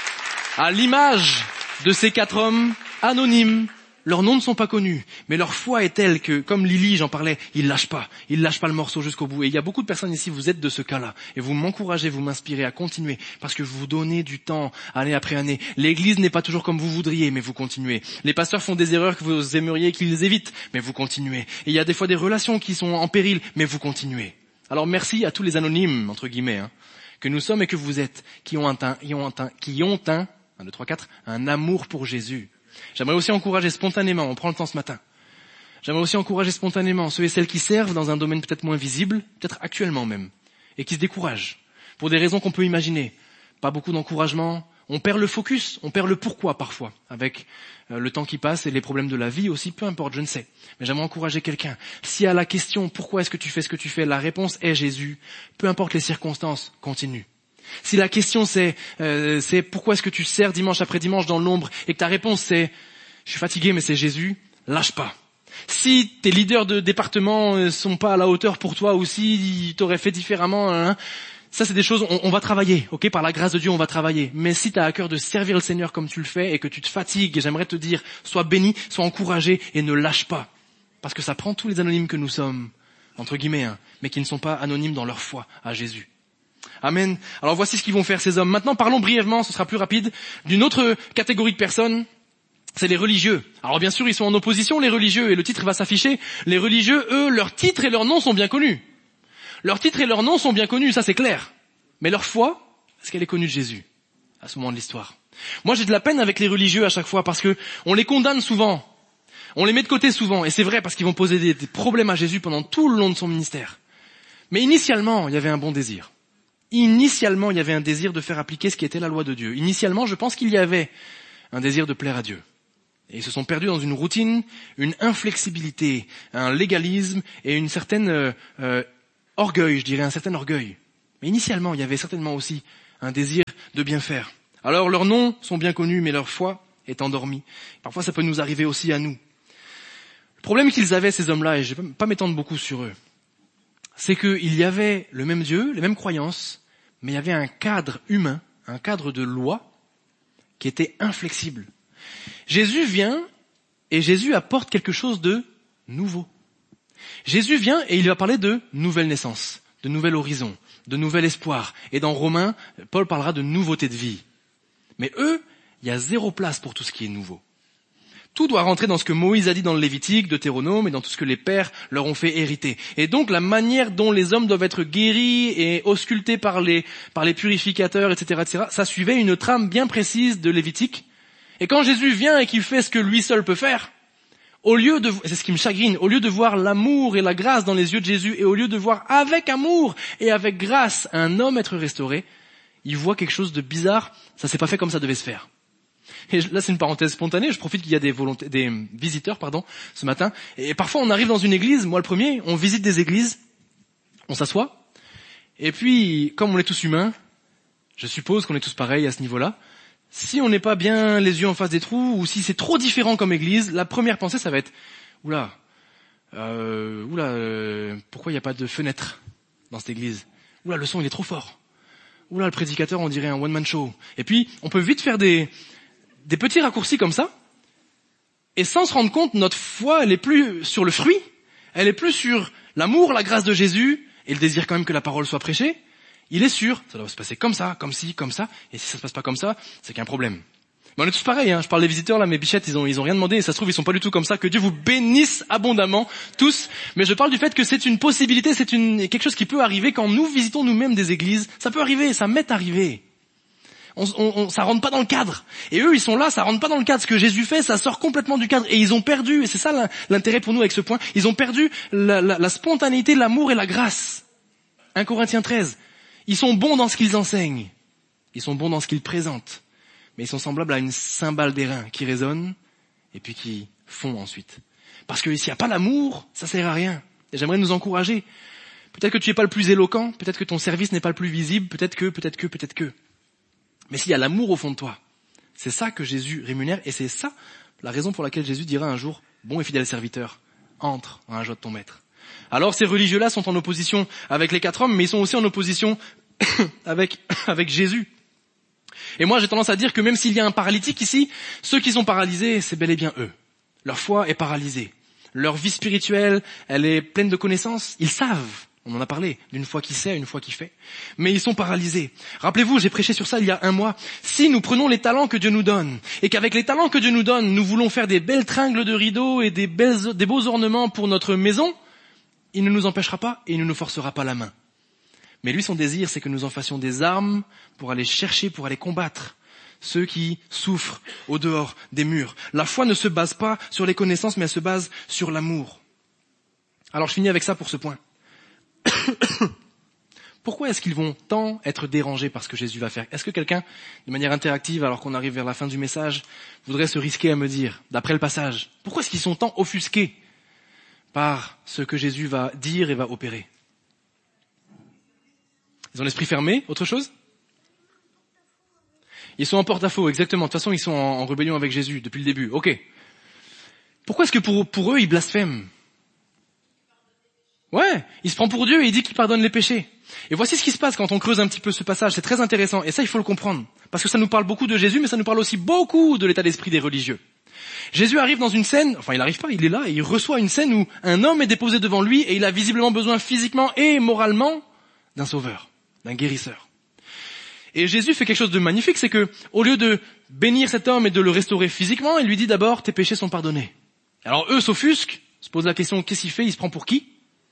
à l'image de ces quatre hommes anonymes, leurs noms ne sont pas connus, mais leur foi est telle que, comme Lily, j'en parlais, ils lâchent pas, ils lâchent pas le morceau jusqu'au bout. Et il y a beaucoup de personnes ici, vous êtes de ce cas-là, et vous m'encouragez, vous m'inspirez à continuer, parce que vous vous donnez du temps, année après année. L'église n'est pas toujours comme vous voudriez, mais vous continuez. Les pasteurs font des erreurs que vous aimeriez qu'ils évitent, mais vous continuez. Et il y a des fois des relations qui sont en péril, mais vous continuez. Alors merci à tous les anonymes, entre guillemets, hein, que nous sommes et que vous êtes, qui ont un, qui ont un, qui ont un, un, deux, trois, quatre, un amour pour Jésus. J'aimerais aussi encourager spontanément, on prend le temps ce matin, j'aimerais aussi encourager spontanément ceux et celles qui servent dans un domaine peut-être moins visible, peut-être actuellement même, et qui se découragent, pour des raisons qu'on peut imaginer. Pas beaucoup d'encouragement, on perd le focus, on perd le pourquoi parfois, avec euh, le temps qui passe et les problèmes de la vie aussi, peu importe, je ne sais. Mais j'aimerais encourager quelqu'un. Si à la question « Pourquoi est-ce que tu fais ce que tu fais ?», la réponse est Jésus, peu importe les circonstances, continue. Si la question c'est euh, c'est pourquoi est-ce que tu sers dimanche après dimanche dans l'ombre et que ta réponse c'est je suis fatigué mais c'est Jésus, lâche pas. Si tes leaders de département euh, sont pas à la hauteur pour toi ou si t'aurais fait différemment, hein, ça c'est des choses, on, on va travailler, ok, par la grâce de Dieu on va travailler. Mais si tu as à cœur de servir le Seigneur comme tu le fais et que tu te fatigues, j'aimerais te dire, sois béni, sois encouragé et ne lâche pas. Parce que ça prend tous les anonymes que nous sommes, entre guillemets, hein, mais qui ne sont pas anonymes dans leur foi à Jésus. Amen. Alors voici ce qu'ils vont faire ces hommes. Maintenant parlons brièvement, ce sera plus rapide, d'une autre catégorie de personnes, c'est les religieux. Alors bien sûr ils sont en opposition les religieux et le titre va s'afficher. Les religieux, eux, leur titre et leur nom sont bien connus. Leur titre et leur nom sont bien connus, ça c'est clair. Mais leur foi, est-ce qu'elle est connue de Jésus à ce moment de l'histoire? Moi j'ai de la peine avec les religieux à chaque fois parce que on les condamne souvent, on les met de côté souvent et c'est vrai parce qu'ils vont poser des, des problèmes à Jésus pendant tout le long de son ministère. Mais initialement il y avait un bon désir. Initialement, il y avait un désir de faire appliquer ce qui était la loi de Dieu. Initialement, je pense qu'il y avait un désir de plaire à Dieu. Et ils se sont perdus dans une routine, une inflexibilité, un légalisme et une certaine euh, euh, orgueil, je dirais, un certain orgueil. Mais initialement, il y avait certainement aussi un désir de bien faire. Alors, leurs noms sont bien connus, mais leur foi est endormie. Parfois, ça peut nous arriver aussi à nous. Le problème qu'ils avaient, ces hommes-là, et je ne vais pas m'étendre beaucoup sur eux, c'est qu'il y avait le même Dieu, les mêmes croyances, mais il y avait un cadre humain, un cadre de loi qui était inflexible. Jésus vient et Jésus apporte quelque chose de nouveau. Jésus vient et il va parler de nouvelle naissance, de nouvel horizon, de nouvel espoir. Et dans Romains, Paul parlera de nouveauté de vie. Mais eux, il y a zéro place pour tout ce qui est nouveau. Tout doit rentrer dans ce que Moïse a dit dans le Lévitique, Deutéronome et dans tout ce que les pères leur ont fait hériter. Et donc la manière dont les hommes doivent être guéris et auscultés par les, par les purificateurs, et cetera, et cetera, ça suivait une trame bien précise de Lévitique. Et quand Jésus vient et qu'il fait ce que lui seul peut faire, au lieu de, c'est ce qui me chagrine, au lieu de voir l'amour et la grâce dans les yeux de Jésus et au lieu de voir avec amour et avec grâce un homme être restauré, il voit quelque chose de bizarre, ça s'est pas fait comme ça devait se faire. Et là, c'est une parenthèse spontanée. Je profite qu'il y a des volontaires, des visiteurs, pardon, ce matin. Et parfois, on arrive dans une église. Moi, le premier, on visite des églises. On s'assoit. Et puis, comme on est tous humains, je suppose qu'on est tous pareils à ce niveau-là. Si on n'est pas bien les yeux en face des trous, ou si c'est trop différent comme église, la première pensée, ça va être, oula, euh, oula, euh, pourquoi il n'y a pas de fenêtre dans cette église? Oula, le son, il est trop fort. Oula, le prédicateur, on dirait un one-man show. Et puis, on peut vite faire des des petits raccourcis comme ça, et sans se rendre compte, notre foi, elle est plus sur le fruit, elle est plus sur l'amour, la grâce de Jésus, et le désir quand même que la parole soit prêchée. Il est sûr, ça doit se passer comme ça, comme ci, comme ça, et si ça se passe pas comme ça, c'est qu'il y a un problème. Mais on est tous pareils, hein. Je parle des visiteurs là, mes bichettes, ils ont, ils ont rien demandé, et ça se trouve, ils sont pas du tout comme ça, que Dieu vous bénisse abondamment, tous. Mais je parle du fait que c'est une possibilité, c'est une, quelque chose qui peut arriver quand nous visitons nous-mêmes des églises. Ça peut arriver, ça m'est arrivé. On, on, on, ça rentre pas dans le cadre. Et eux, ils sont là, ça rentre pas dans le cadre. Ce que Jésus fait, ça sort complètement du cadre. Et ils ont perdu, et c'est ça l'intérêt pour nous avec ce point, ils ont perdu la, la, la spontanéité, l'amour et la grâce. un Corinthiens treize. Ils sont bons dans ce qu'ils enseignent. Ils sont bons dans ce qu'ils présentent. Mais ils sont semblables à une cymbale d'airain qui résonne et puis qui fond ensuite. Parce que s'il n'y a pas l'amour, ça sert à rien. Et j'aimerais nous encourager. Peut-être que tu n'es pas le plus éloquent, peut-être que ton service n'est pas le plus visible, peut-être que, peut-être que, peut-être que. Mais s'il y a l'amour au fond de toi, c'est ça que Jésus rémunère et c'est ça la raison pour laquelle Jésus dira un jour, bon et fidèle serviteur, entre dans la joie de ton maître. Alors ces religieux-là sont en opposition avec les quatre hommes, mais ils sont aussi en opposition avec, avec Jésus. Et moi j'ai tendance à dire que même s'il y a un paralytique ici, ceux qui sont paralysés, c'est bel et bien eux. Leur foi est paralysée. Leur vie spirituelle, elle est pleine de connaissances. Ils savent. On en a parlé, d'une foi qui sait, une foi qui fait. Mais ils sont paralysés. Rappelez-vous, j'ai prêché sur ça il y a un mois. Si nous prenons les talents que Dieu nous donne, et qu'avec les talents que Dieu nous donne, nous voulons faire des belles tringles de rideaux et des, belles, des beaux ornements pour notre maison, il ne nous empêchera pas et il ne nous forcera pas la main. Mais lui, son désir, c'est que nous en fassions des armes pour aller chercher, pour aller combattre ceux qui souffrent au dehors des murs. La foi ne se base pas sur les connaissances, mais elle se base sur l'amour. Alors je finis avec ça pour ce point. Pourquoi est-ce qu'ils vont tant être dérangés par ce que Jésus va faire? Est-ce que quelqu'un, de manière interactive, alors qu'on arrive vers la fin du message, voudrait se risquer à me dire, d'après le passage, pourquoi est-ce qu'ils sont tant offusqués par ce que Jésus va dire et va opérer? Ils ont l'esprit fermé, autre chose? Ils sont en porte-à-faux, exactement. De toute façon, ils sont en, en rébellion avec Jésus depuis le début. Ok. Pourquoi est-ce que pour, pour eux, ils blasphèment? Ouais, il se prend pour Dieu et il dit qu'il pardonne les péchés. Et voici ce qui se passe quand on creuse un petit peu ce passage. C'est très intéressant. Et ça, il faut le comprendre. Parce que ça nous parle beaucoup de Jésus, mais ça nous parle aussi beaucoup de l'état d'esprit des religieux. Jésus arrive dans une scène, enfin il arrive pas, il est là et il reçoit une scène où un homme est déposé devant lui et il a visiblement besoin physiquement et moralement d'un sauveur, d'un guérisseur. Et Jésus fait quelque chose de magnifique, c'est que, au lieu de bénir cet homme et de le restaurer physiquement, il lui dit d'abord, tes péchés sont pardonnés. Alors eux s'offusquent, se posent la question, qu'est-ce qu'il fait? Il se prend pour qui?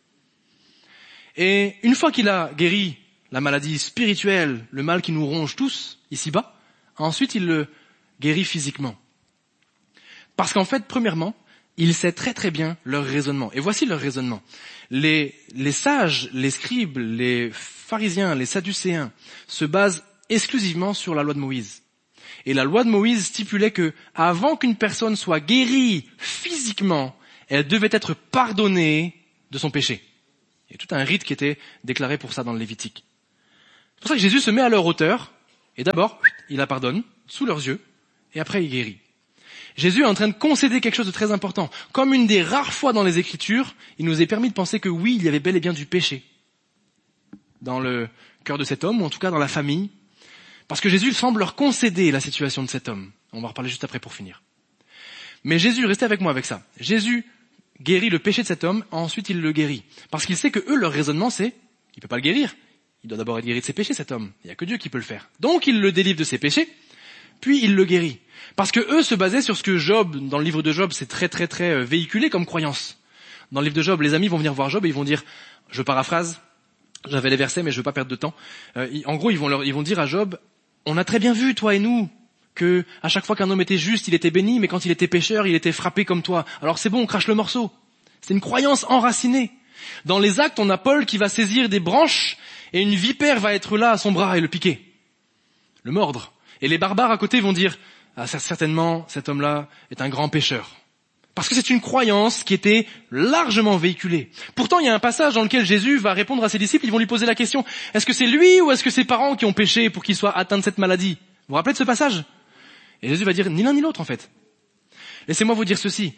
Et une fois qu'il a guéri la maladie spirituelle, le mal qui nous ronge tous, ici-bas, ensuite il le guérit physiquement. Parce qu'en fait, premièrement, il sait très très bien leur raisonnement. Et voici leur raisonnement. Les, les sages, les scribes, les pharisiens, les sadducéens se basent exclusivement sur la loi de Moïse. Et la loi de Moïse stipulait que, avant qu'une personne soit guérie physiquement, elle devait être pardonnée de son péché. Il y a tout un rite qui était déclaré pour ça dans le Lévitique. C'est pour ça que Jésus se met à leur hauteur, et d'abord, il la pardonne, sous leurs yeux, et après il guérit. Jésus est en train de concéder quelque chose de très important. Comme une des rares fois dans les Écritures, il nous est permis de penser que oui, il y avait bel et bien du péché dans le cœur de cet homme, ou en tout cas dans la famille, parce que Jésus semble leur concéder la situation de cet homme. On va en reparler juste après pour finir. Mais Jésus, restez avec moi avec ça. Jésus guérit le péché de cet homme, ensuite il le guérit. Parce qu'il sait que eux, leur raisonnement, c'est, il peut pas le guérir. Il doit d'abord être guéri de ses péchés, cet homme. Il n'y a que Dieu qui peut le faire. Donc il le délivre de ses péchés, puis il le guérit. Parce que eux se basaient sur ce que Job, dans le livre de Job, c'est très très très véhiculé comme croyance. Dans le livre de Job, les amis vont venir voir Job et ils vont dire, je paraphrase, j'avais les versets mais je veux pas perdre de temps. Euh, en gros, ils vont leur, ils vont dire à Job, on a très bien vu, toi et nous, que à chaque fois qu'un homme était juste, il était béni, mais quand il était pécheur, il était frappé comme toi. Alors c'est bon, on crache le morceau. C'est une croyance enracinée. Dans les Actes, on a Paul qui va saisir des branches et une vipère va être là à son bras et le piquer, le mordre. Et les barbares à côté vont dire, ah, certainement, cet homme-là est un grand pécheur. Parce que c'est une croyance qui était largement véhiculée. Pourtant, il y a un passage dans lequel Jésus va répondre à ses disciples, ils vont lui poser la question, est-ce que c'est lui ou est-ce que ses parents qui ont péché pour qu'il soit atteint de cette maladie? Vous vous rappelez de ce passage? Et Jésus va dire, ni l'un ni l'autre en fait. Laissez-moi vous dire ceci,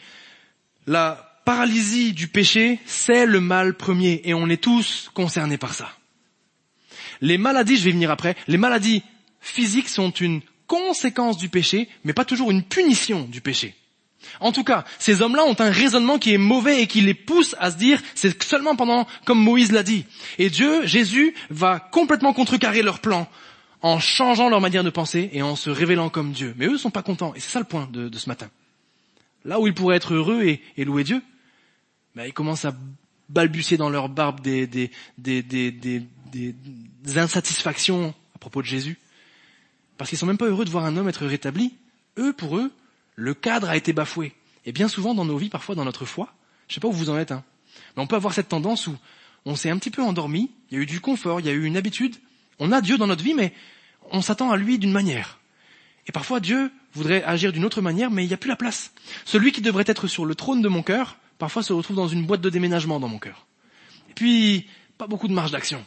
la paralysie du péché, c'est le mal premier et on est tous concernés par ça. Les maladies, je vais venir après, les maladies physiques sont une conséquence du péché, mais pas toujours une punition du péché. En tout cas, ces hommes-là ont un raisonnement qui est mauvais et qui les pousse à se dire, c'est seulement pendant, comme Moïse l'a dit. Et Dieu, Jésus, va complètement contrecarrer leur plan en changeant leur manière de penser et en se révélant comme Dieu. Mais eux ne sont pas contents, et c'est ça le point de, de ce matin. Là où ils pourraient être heureux et, et louer Dieu, ben, ils commencent à balbutier dans leur barbe des, des, des, des, des, des, des insatisfactions à propos de Jésus. Parce qu'ils sont même pas heureux de voir un homme être rétabli. Eux, pour eux, le cadre a été bafoué. Et bien souvent dans nos vies, parfois dans notre foi, je sais pas où vous en êtes, hein, mais on peut avoir cette tendance où on s'est un petit peu endormi, il y a eu du confort, il y a eu une habitude, on a Dieu dans notre vie, mais on s'attend à lui d'une manière. Et parfois Dieu voudrait agir d'une autre manière, mais il n'y a plus la place. Celui qui devrait être sur le trône de mon cœur, parfois se retrouve dans une boîte de déménagement dans mon cœur. Et puis, pas beaucoup de marge d'action.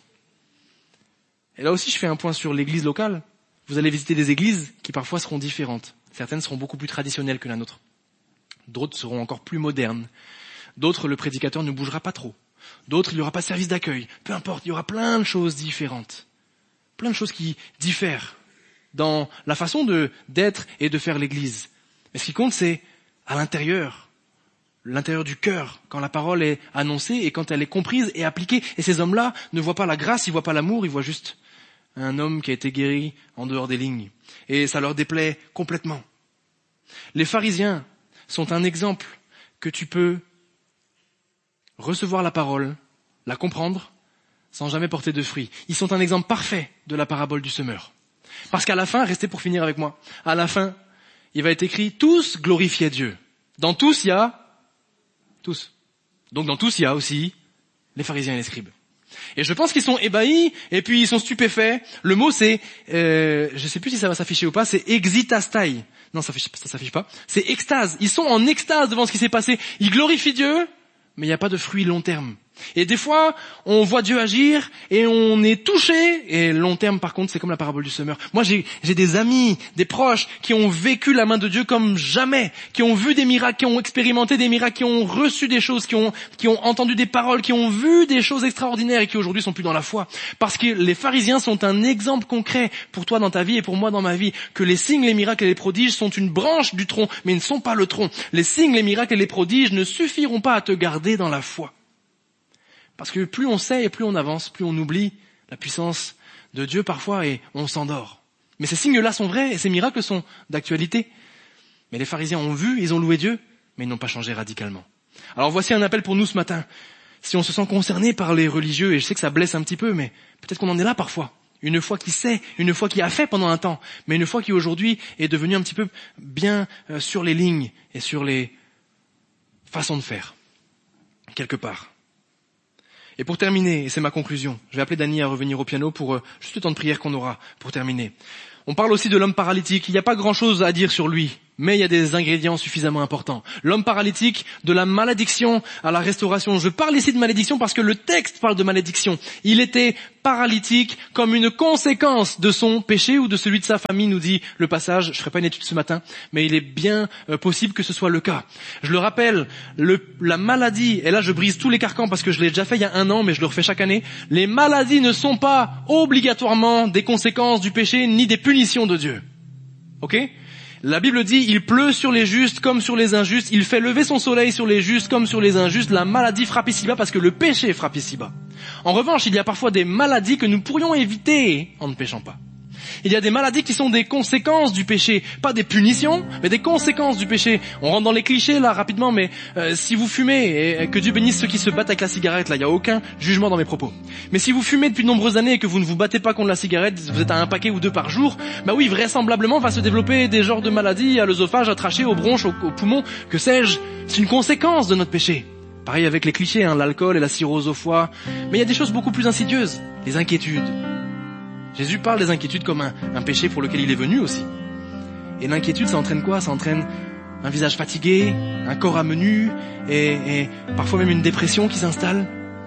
Et là aussi, je fais un point sur l'église locale. Vous allez visiter des églises qui parfois seront différentes. Certaines seront beaucoup plus traditionnelles que la nôtre. D'autres seront encore plus modernes. D'autres, le prédicateur ne bougera pas trop. D'autres, il n'y aura pas de service d'accueil. Peu importe, il y aura plein de choses différentes. Plein de choses qui diffèrent dans la façon de, d'être et de faire l'église. Mais ce qui compte, c'est à l'intérieur, l'intérieur du cœur, quand la parole est annoncée et quand elle est comprise et appliquée. Et ces hommes-là ne voient pas la grâce, ils voient pas l'amour, ils voient juste un homme qui a été guéri en dehors des lignes. Et ça leur déplaît complètement. Les pharisiens sont un exemple que tu peux recevoir la parole, la comprendre, sans jamais porter de fruits. Ils sont un exemple parfait de la parabole du semeur. Parce qu'à la fin, restez pour finir avec moi, à la fin, il va être écrit, tous glorifiaient Dieu. Dans tous, il y a tous. Donc dans tous, il y a aussi les pharisiens et les scribes. Et je pense qu'ils sont ébahis, et puis ils sont stupéfaits. Le mot c'est, euh, je sais plus si ça va s'afficher ou pas, c'est exitastai. Non, ça s'affiche, ça s'affiche pas. C'est extase. Ils sont en extase devant ce qui s'est passé. Ils glorifient Dieu, mais il n'y a pas de fruit long terme. Et des fois, on voit Dieu agir et on est touché. Et long terme, par contre, c'est comme la parabole du semeur. Moi, j'ai, j'ai des amis, des proches qui ont vécu la main de Dieu comme jamais, qui ont vu des miracles, qui ont expérimenté des miracles, qui ont reçu des choses, qui ont, qui ont entendu des paroles, qui ont vu des choses extraordinaires et qui aujourd'hui sont plus dans la foi. Parce que les pharisiens sont un exemple concret pour toi dans ta vie et pour moi dans ma vie, que les signes, les miracles et les prodiges sont une branche du tronc, mais ne sont pas le tronc. Les signes, les miracles et les prodiges ne suffiront pas à te garder dans la foi. Parce que plus on sait et plus on avance, plus on oublie la puissance de Dieu parfois et on s'endort. Mais ces signes-là sont vrais et ces miracles sont d'actualité. Mais les pharisiens ont vu, ils ont loué Dieu, mais ils n'ont pas changé radicalement. Alors voici un appel pour nous ce matin. Si on se sent concerné par les religieux, et je sais que ça blesse un petit peu, mais peut-être qu'on en est là parfois. Une foi qui sait, une foi qui a fait pendant un temps, mais une foi qui aujourd'hui est devenue un petit peu bien euh, sur les lignes et sur les façons de faire, quelque part. Et pour terminer, et c'est ma conclusion, je vais appeler Dany à revenir au piano pour euh, juste le temps de prière qu'on aura pour terminer. On parle aussi de l'homme paralytique, il n'y a pas grand-chose à dire sur lui, mais il y a des ingrédients suffisamment importants. L'homme paralytique, de la malédiction à la restauration. Je parle ici de malédiction parce que le texte parle de malédiction. Il était paralytique comme une conséquence de son péché ou de celui de sa famille, nous dit le passage. Je ne ferai pas une étude ce matin, mais il est bien euh, possible que ce soit le cas. Je le rappelle, le, la maladie, et là je brise tous les carcans parce que je l'ai déjà fait il y a un an, mais je le refais chaque année. Les maladies ne sont pas obligatoirement des conséquences du péché ni des punitions de Dieu. Ok ? La Bible dit, il pleut sur les justes comme sur les injustes, il fait lever son soleil sur les justes comme sur les injustes, la maladie frappe ici-bas parce que le péché frappe ici-bas. En revanche, il y a parfois des maladies que nous pourrions éviter en ne péchant pas. Il y a des maladies qui sont des conséquences du péché, pas des punitions, mais des conséquences du péché. On rentre dans les clichés là rapidement, mais euh, si vous fumez, et, et que Dieu bénisse ceux qui se battent avec la cigarette, là il n'y a aucun jugement dans mes propos. Mais si vous fumez depuis de nombreuses années et que vous ne vous battez pas contre la cigarette, vous êtes à un paquet ou deux par jour, bah oui, vraisemblablement va se développer des genres de maladies à l'œsophage, à trachée, aux bronches, aux, aux poumons, que sais-je. C'est une conséquence de notre péché. Pareil avec les clichés, hein, l'alcool et la cirrhose au foie. Mais il y a des choses beaucoup plus insidieuses, les inquiétudes. Jésus parle des inquiétudes comme un, un péché pour lequel il est venu aussi. Et l'inquiétude, ça entraîne quoi? Ça entraîne un visage fatigué, un corps à menu, et, et parfois même une dépression qui s'installe.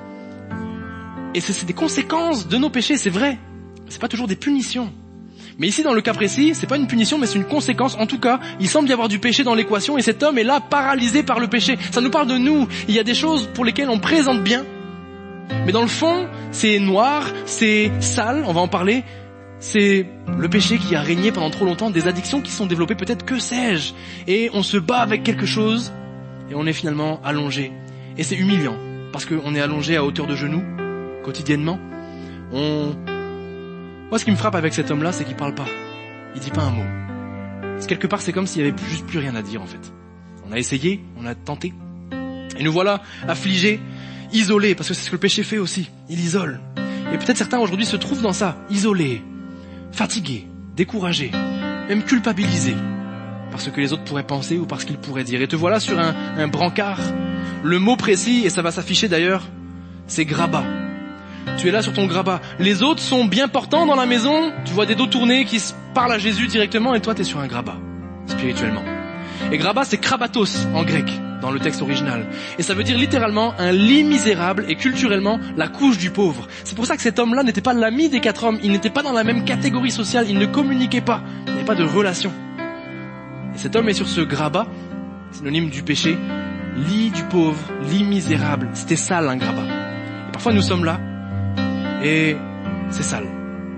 Et c'est, c'est des conséquences de nos péchés, c'est vrai. C'est pas toujours des punitions. Mais ici, dans le cas précis, c'est pas une punition, mais c'est une conséquence. En tout cas, il semble y avoir du péché dans l'équation, et cet homme est là, paralysé par le péché. Ça nous parle de nous. Il y a des choses pour lesquelles on présente bien, mais dans le fond, c'est noir, c'est sale, on va en parler. C'est le péché qui a régné pendant trop longtemps, des addictions qui sont développées, peut-être, que sais-je. Et on se bat avec quelque chose, et on est finalement allongé. Et c'est humiliant, parce qu'on est allongé à hauteur de genoux, quotidiennement. On... Moi, ce qui me frappe avec cet homme-là, c'est qu'il parle pas. Il dit pas un mot. C'est quelque part, c'est comme s'il y avait juste plus rien à dire, en fait. On a essayé, on a tenté. Et nous voilà affligés, isolés, parce que c'est ce que le péché fait aussi. Il isole. Et peut-être certains aujourd'hui se trouvent dans ça, isolés, fatigués, découragés, même culpabilisés, par ce que les autres pourraient penser ou par ce qu'ils pourraient dire. Et te voilà sur un, un brancard. Le mot précis, et ça va s'afficher d'ailleurs, c'est grabat. Tu es là sur ton grabat. Les autres sont bien portants dans la maison. Tu vois des dos tournés qui parlent à Jésus directement, et toi t'es sur un grabat, spirituellement. Et grabat, c'est krabatos en grec, dans le texte original. Et ça veut dire littéralement un lit misérable et culturellement la couche du pauvre. C'est pour ça que cet homme-là n'était pas l'ami des quatre hommes. Il n'était pas dans la même catégorie sociale. Il ne communiquait pas. Il n'y avait pas de relation. Et cet homme est sur ce grabat, synonyme du péché, lit du pauvre, lit misérable. C'était sale, un grabat. Et parfois nous sommes là, et c'est sale.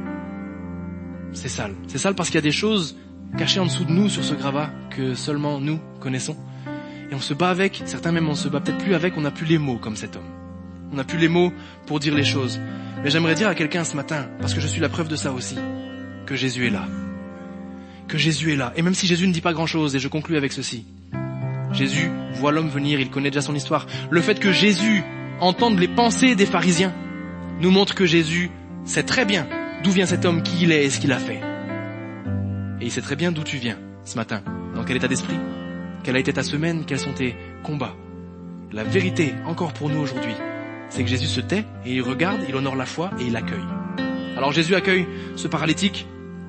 C'est sale. C'est sale parce qu'il y a des choses cachées en dessous de nous sur ce grabat que seulement nous connaissons. Et on se bat avec, certains même on se bat peut-être plus avec, on n'a plus les mots comme cet homme. On n'a plus les mots pour dire les choses. Mais j'aimerais dire à quelqu'un ce matin, parce que je suis la preuve de ça aussi, que Jésus est là. Que Jésus est là. Et même si Jésus ne dit pas grand-chose, et je conclus avec ceci. Jésus voit l'homme venir, il connaît déjà son histoire. Le fait que Jésus entende les pensées des pharisiens, nous montre que Jésus sait très bien d'où vient cet homme, qui il est et ce qu'il a fait. Et il sait très bien d'où tu viens ce matin, dans quel état d'esprit, quelle a été ta semaine, quels sont tes combats. La vérité, encore pour nous aujourd'hui, c'est que Jésus se tait et il regarde, il honore la foi et il accueille. Alors Jésus accueille ce paralytique.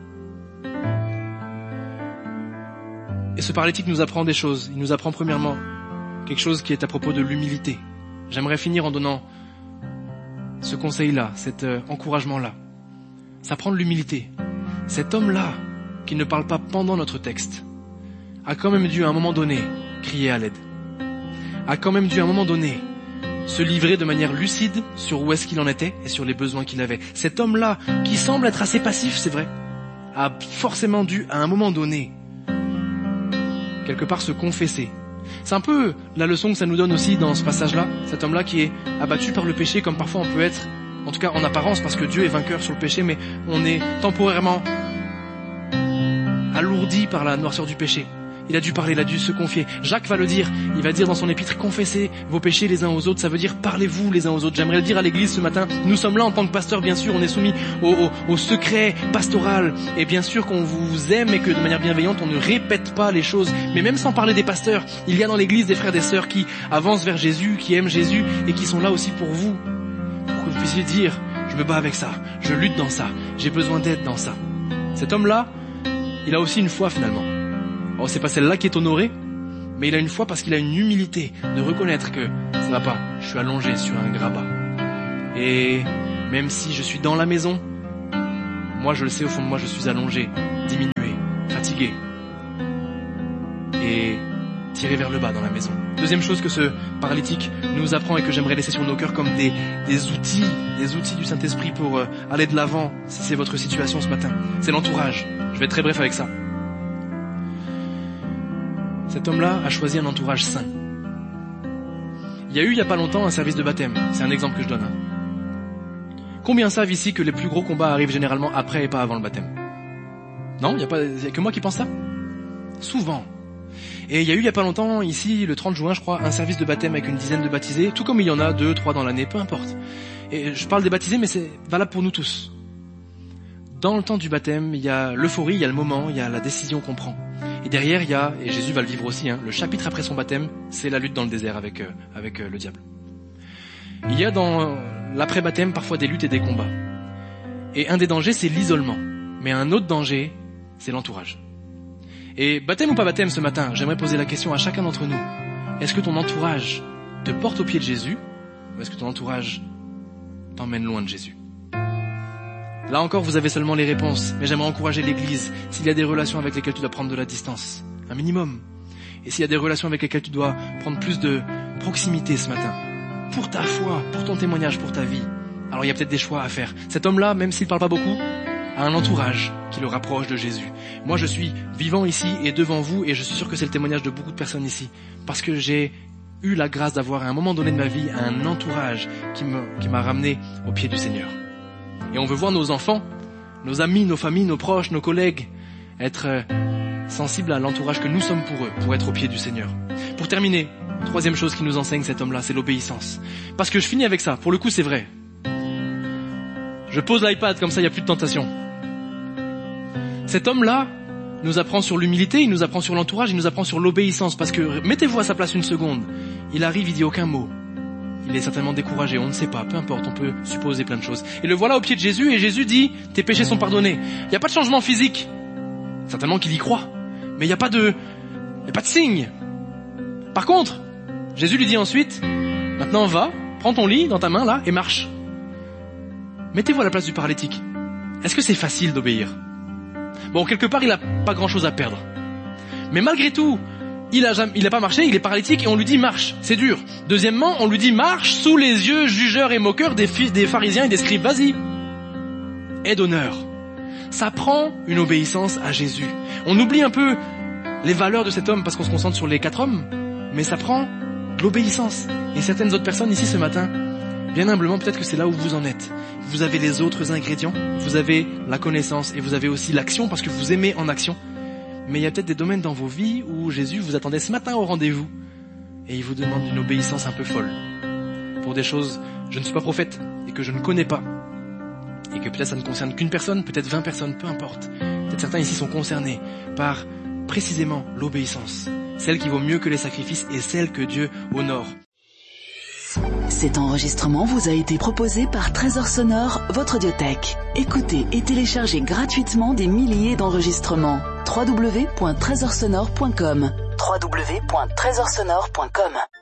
Et ce paralytique nous apprend des choses. Il nous apprend premièrement quelque chose qui est à propos de l'humilité. J'aimerais finir en donnant ce conseil-là, cet euh, encouragement-là. Ça prend de l'humilité. Cet homme-là, qui ne parle pas pendant notre texte, a quand même dû à un moment donné crier à l'aide. A quand même dû à un moment donné se livrer de manière lucide sur où est-ce qu'il en était et sur les besoins qu'il avait. Cet homme-là, qui semble être assez passif, c'est vrai, a forcément dû à un moment donné quelque part se confesser. C'est un peu la leçon que ça nous donne aussi dans ce passage-là, cet homme-là qui est abattu par le péché comme parfois on peut être, en tout cas en apparence, parce que Dieu est vainqueur sur le péché, mais on est temporairement alourdi par la noirceur du péché. Il a dû parler, il a dû se confier. Jacques va le dire, il va dire dans son épître, confessez vos péchés les uns aux autres, ça veut dire parlez-vous les uns aux autres. J'aimerais le dire à l'église ce matin, nous sommes là en tant que pasteurs, bien sûr, on est soumis au, au, au secret pastoral, et bien sûr qu'on vous aime et que de manière bienveillante, on ne répète pas les choses. Mais même sans parler des pasteurs, il y a dans l'église des frères et des sœurs qui avancent vers Jésus, qui aiment Jésus, et qui sont là aussi pour vous, pour que vous puissiez dire, je me bats avec ça, je lutte dans ça, j'ai besoin d'aide dans ça. Cet homme-là, il a aussi une foi finalement. Oh, c'est pas celle-là qui est honorée, mais il a une foi parce qu'il a une humilité de reconnaître que ça va pas, je suis allongé sur un grabat. Et même si je suis dans la maison, moi je le sais au fond de moi, je suis allongé, diminué, fatigué et tiré vers le bas dans la maison. Deuxième chose que ce paralytique nous apprend et que j'aimerais laisser sur nos cœurs comme des, des outils, des outils du Saint-Esprit pour euh, aller de l'avant si c'est votre situation ce matin, c'est l'entourage. Je vais être très bref avec ça. Cet homme-là a choisi un entourage sain. Il y a eu il n'y a pas longtemps un service de baptême. C'est un exemple que je donne. Hein. Combien savent ici que les plus gros combats arrivent généralement après et pas avant le baptême? Non, il n'y a pas, il y a que moi qui pense ça? Souvent. Et il y a eu il n'y a pas longtemps ici, le trente juin je crois, un service de baptême avec une dizaine de baptisés, tout comme il y en a deux, trois dans l'année, peu importe. Et je parle des baptisés, mais c'est valable pour nous tous. Dans le temps du baptême, il y a l'euphorie, il y a le moment, il y a la décision qu'on prend. Et derrière, il y a, et Jésus va le vivre aussi, hein, le chapitre après son baptême, c'est la lutte dans le désert avec, euh, avec euh, le diable. Il y a dans euh, l'après-baptême parfois des luttes et des combats. Et un des dangers, c'est l'isolement. Mais un autre danger, c'est l'entourage. Et baptême ou pas baptême ce matin, j'aimerais poser la question à chacun d'entre nous. Est-ce que ton entourage te porte au pied de Jésus, ou est-ce que ton entourage t'emmène loin de Jésus? Là encore, vous avez seulement les réponses, mais j'aimerais encourager l'Église, s'il y a des relations avec lesquelles tu dois prendre de la distance, un minimum, et s'il y a des relations avec lesquelles tu dois prendre plus de proximité ce matin, pour ta foi, pour ton témoignage, pour ta vie, alors il y a peut-être des choix à faire. Cet homme-là, même s'il ne parle pas beaucoup, a un entourage qui le rapproche de Jésus. Moi, je suis vivant ici et devant vous, et je suis sûr que c'est le témoignage de beaucoup de personnes ici, parce que j'ai eu la grâce d'avoir à un moment donné de ma vie un entourage qui me, qui m'a ramené au pied du Seigneur. Et on veut voir nos enfants, nos amis, nos familles, nos proches, nos collègues être sensibles à l'entourage que nous sommes pour eux, pour être au pied du Seigneur. Pour terminer, troisième chose qui nous enseigne cet homme-là, c'est l'obéissance. Parce que je finis avec ça, pour le coup c'est vrai. Je pose l'iPad, comme ça il n'y a plus de tentation. Cet homme-là nous apprend sur l'humilité, il nous apprend sur l'entourage, il nous apprend sur l'obéissance. Parce que, mettez-vous à sa place une seconde, il arrive, il dit aucun mot. Il est certainement découragé, on ne sait pas, peu importe, on peut supposer plein de choses. Et le voilà au pied de Jésus, et Jésus dit, tes péchés sont pardonnés. Il n'y a pas de changement physique. Certainement qu'il y croit. Mais il n'y a pas de, il n'y a pas de signe. Par contre, Jésus lui dit ensuite, maintenant va, prends ton lit dans ta main là, et marche. Mettez-vous à la place du paralytique. Est-ce que c'est facile d'obéir? Bon, quelque part, il n'a pas grand-chose à perdre. Mais malgré tout, Il a, jamais, il a pas marché, il est paralytique et on lui dit marche, c'est dur. Deuxièmement, on lui dit marche sous les yeux jugeurs et moqueurs des, fi- des pharisiens et des scribes, vas-y. Aie d'honneur. Ça prend une obéissance à Jésus. On oublie un peu les valeurs de cet homme parce qu'on se concentre sur les quatre hommes, mais ça prend de l'obéissance. Et certaines autres personnes ici ce matin, bien humblement, peut-être que c'est là où vous en êtes. Vous avez les autres ingrédients, vous avez la connaissance et vous avez aussi l'action parce que vous aimez en action. Mais il y a peut-être des domaines dans vos vies où Jésus vous attendait ce matin au rendez-vous et il vous demande une obéissance un peu folle. Pour des choses, je ne suis pas prophète et que je ne connais pas, et que peut-être ça ne concerne qu'une personne, peut-être vingt personnes, peu importe. Peut-être certains ici sont concernés par précisément l'obéissance, celle qui vaut mieux que les sacrifices et celle que Dieu honore.
Cet enregistrement vous a été proposé par Trésor Sonore, votre audiothèque. Écoutez et téléchargez gratuitement des milliers d'enregistrements. w w w point trésor sonore point com w w w point trésor sonore point com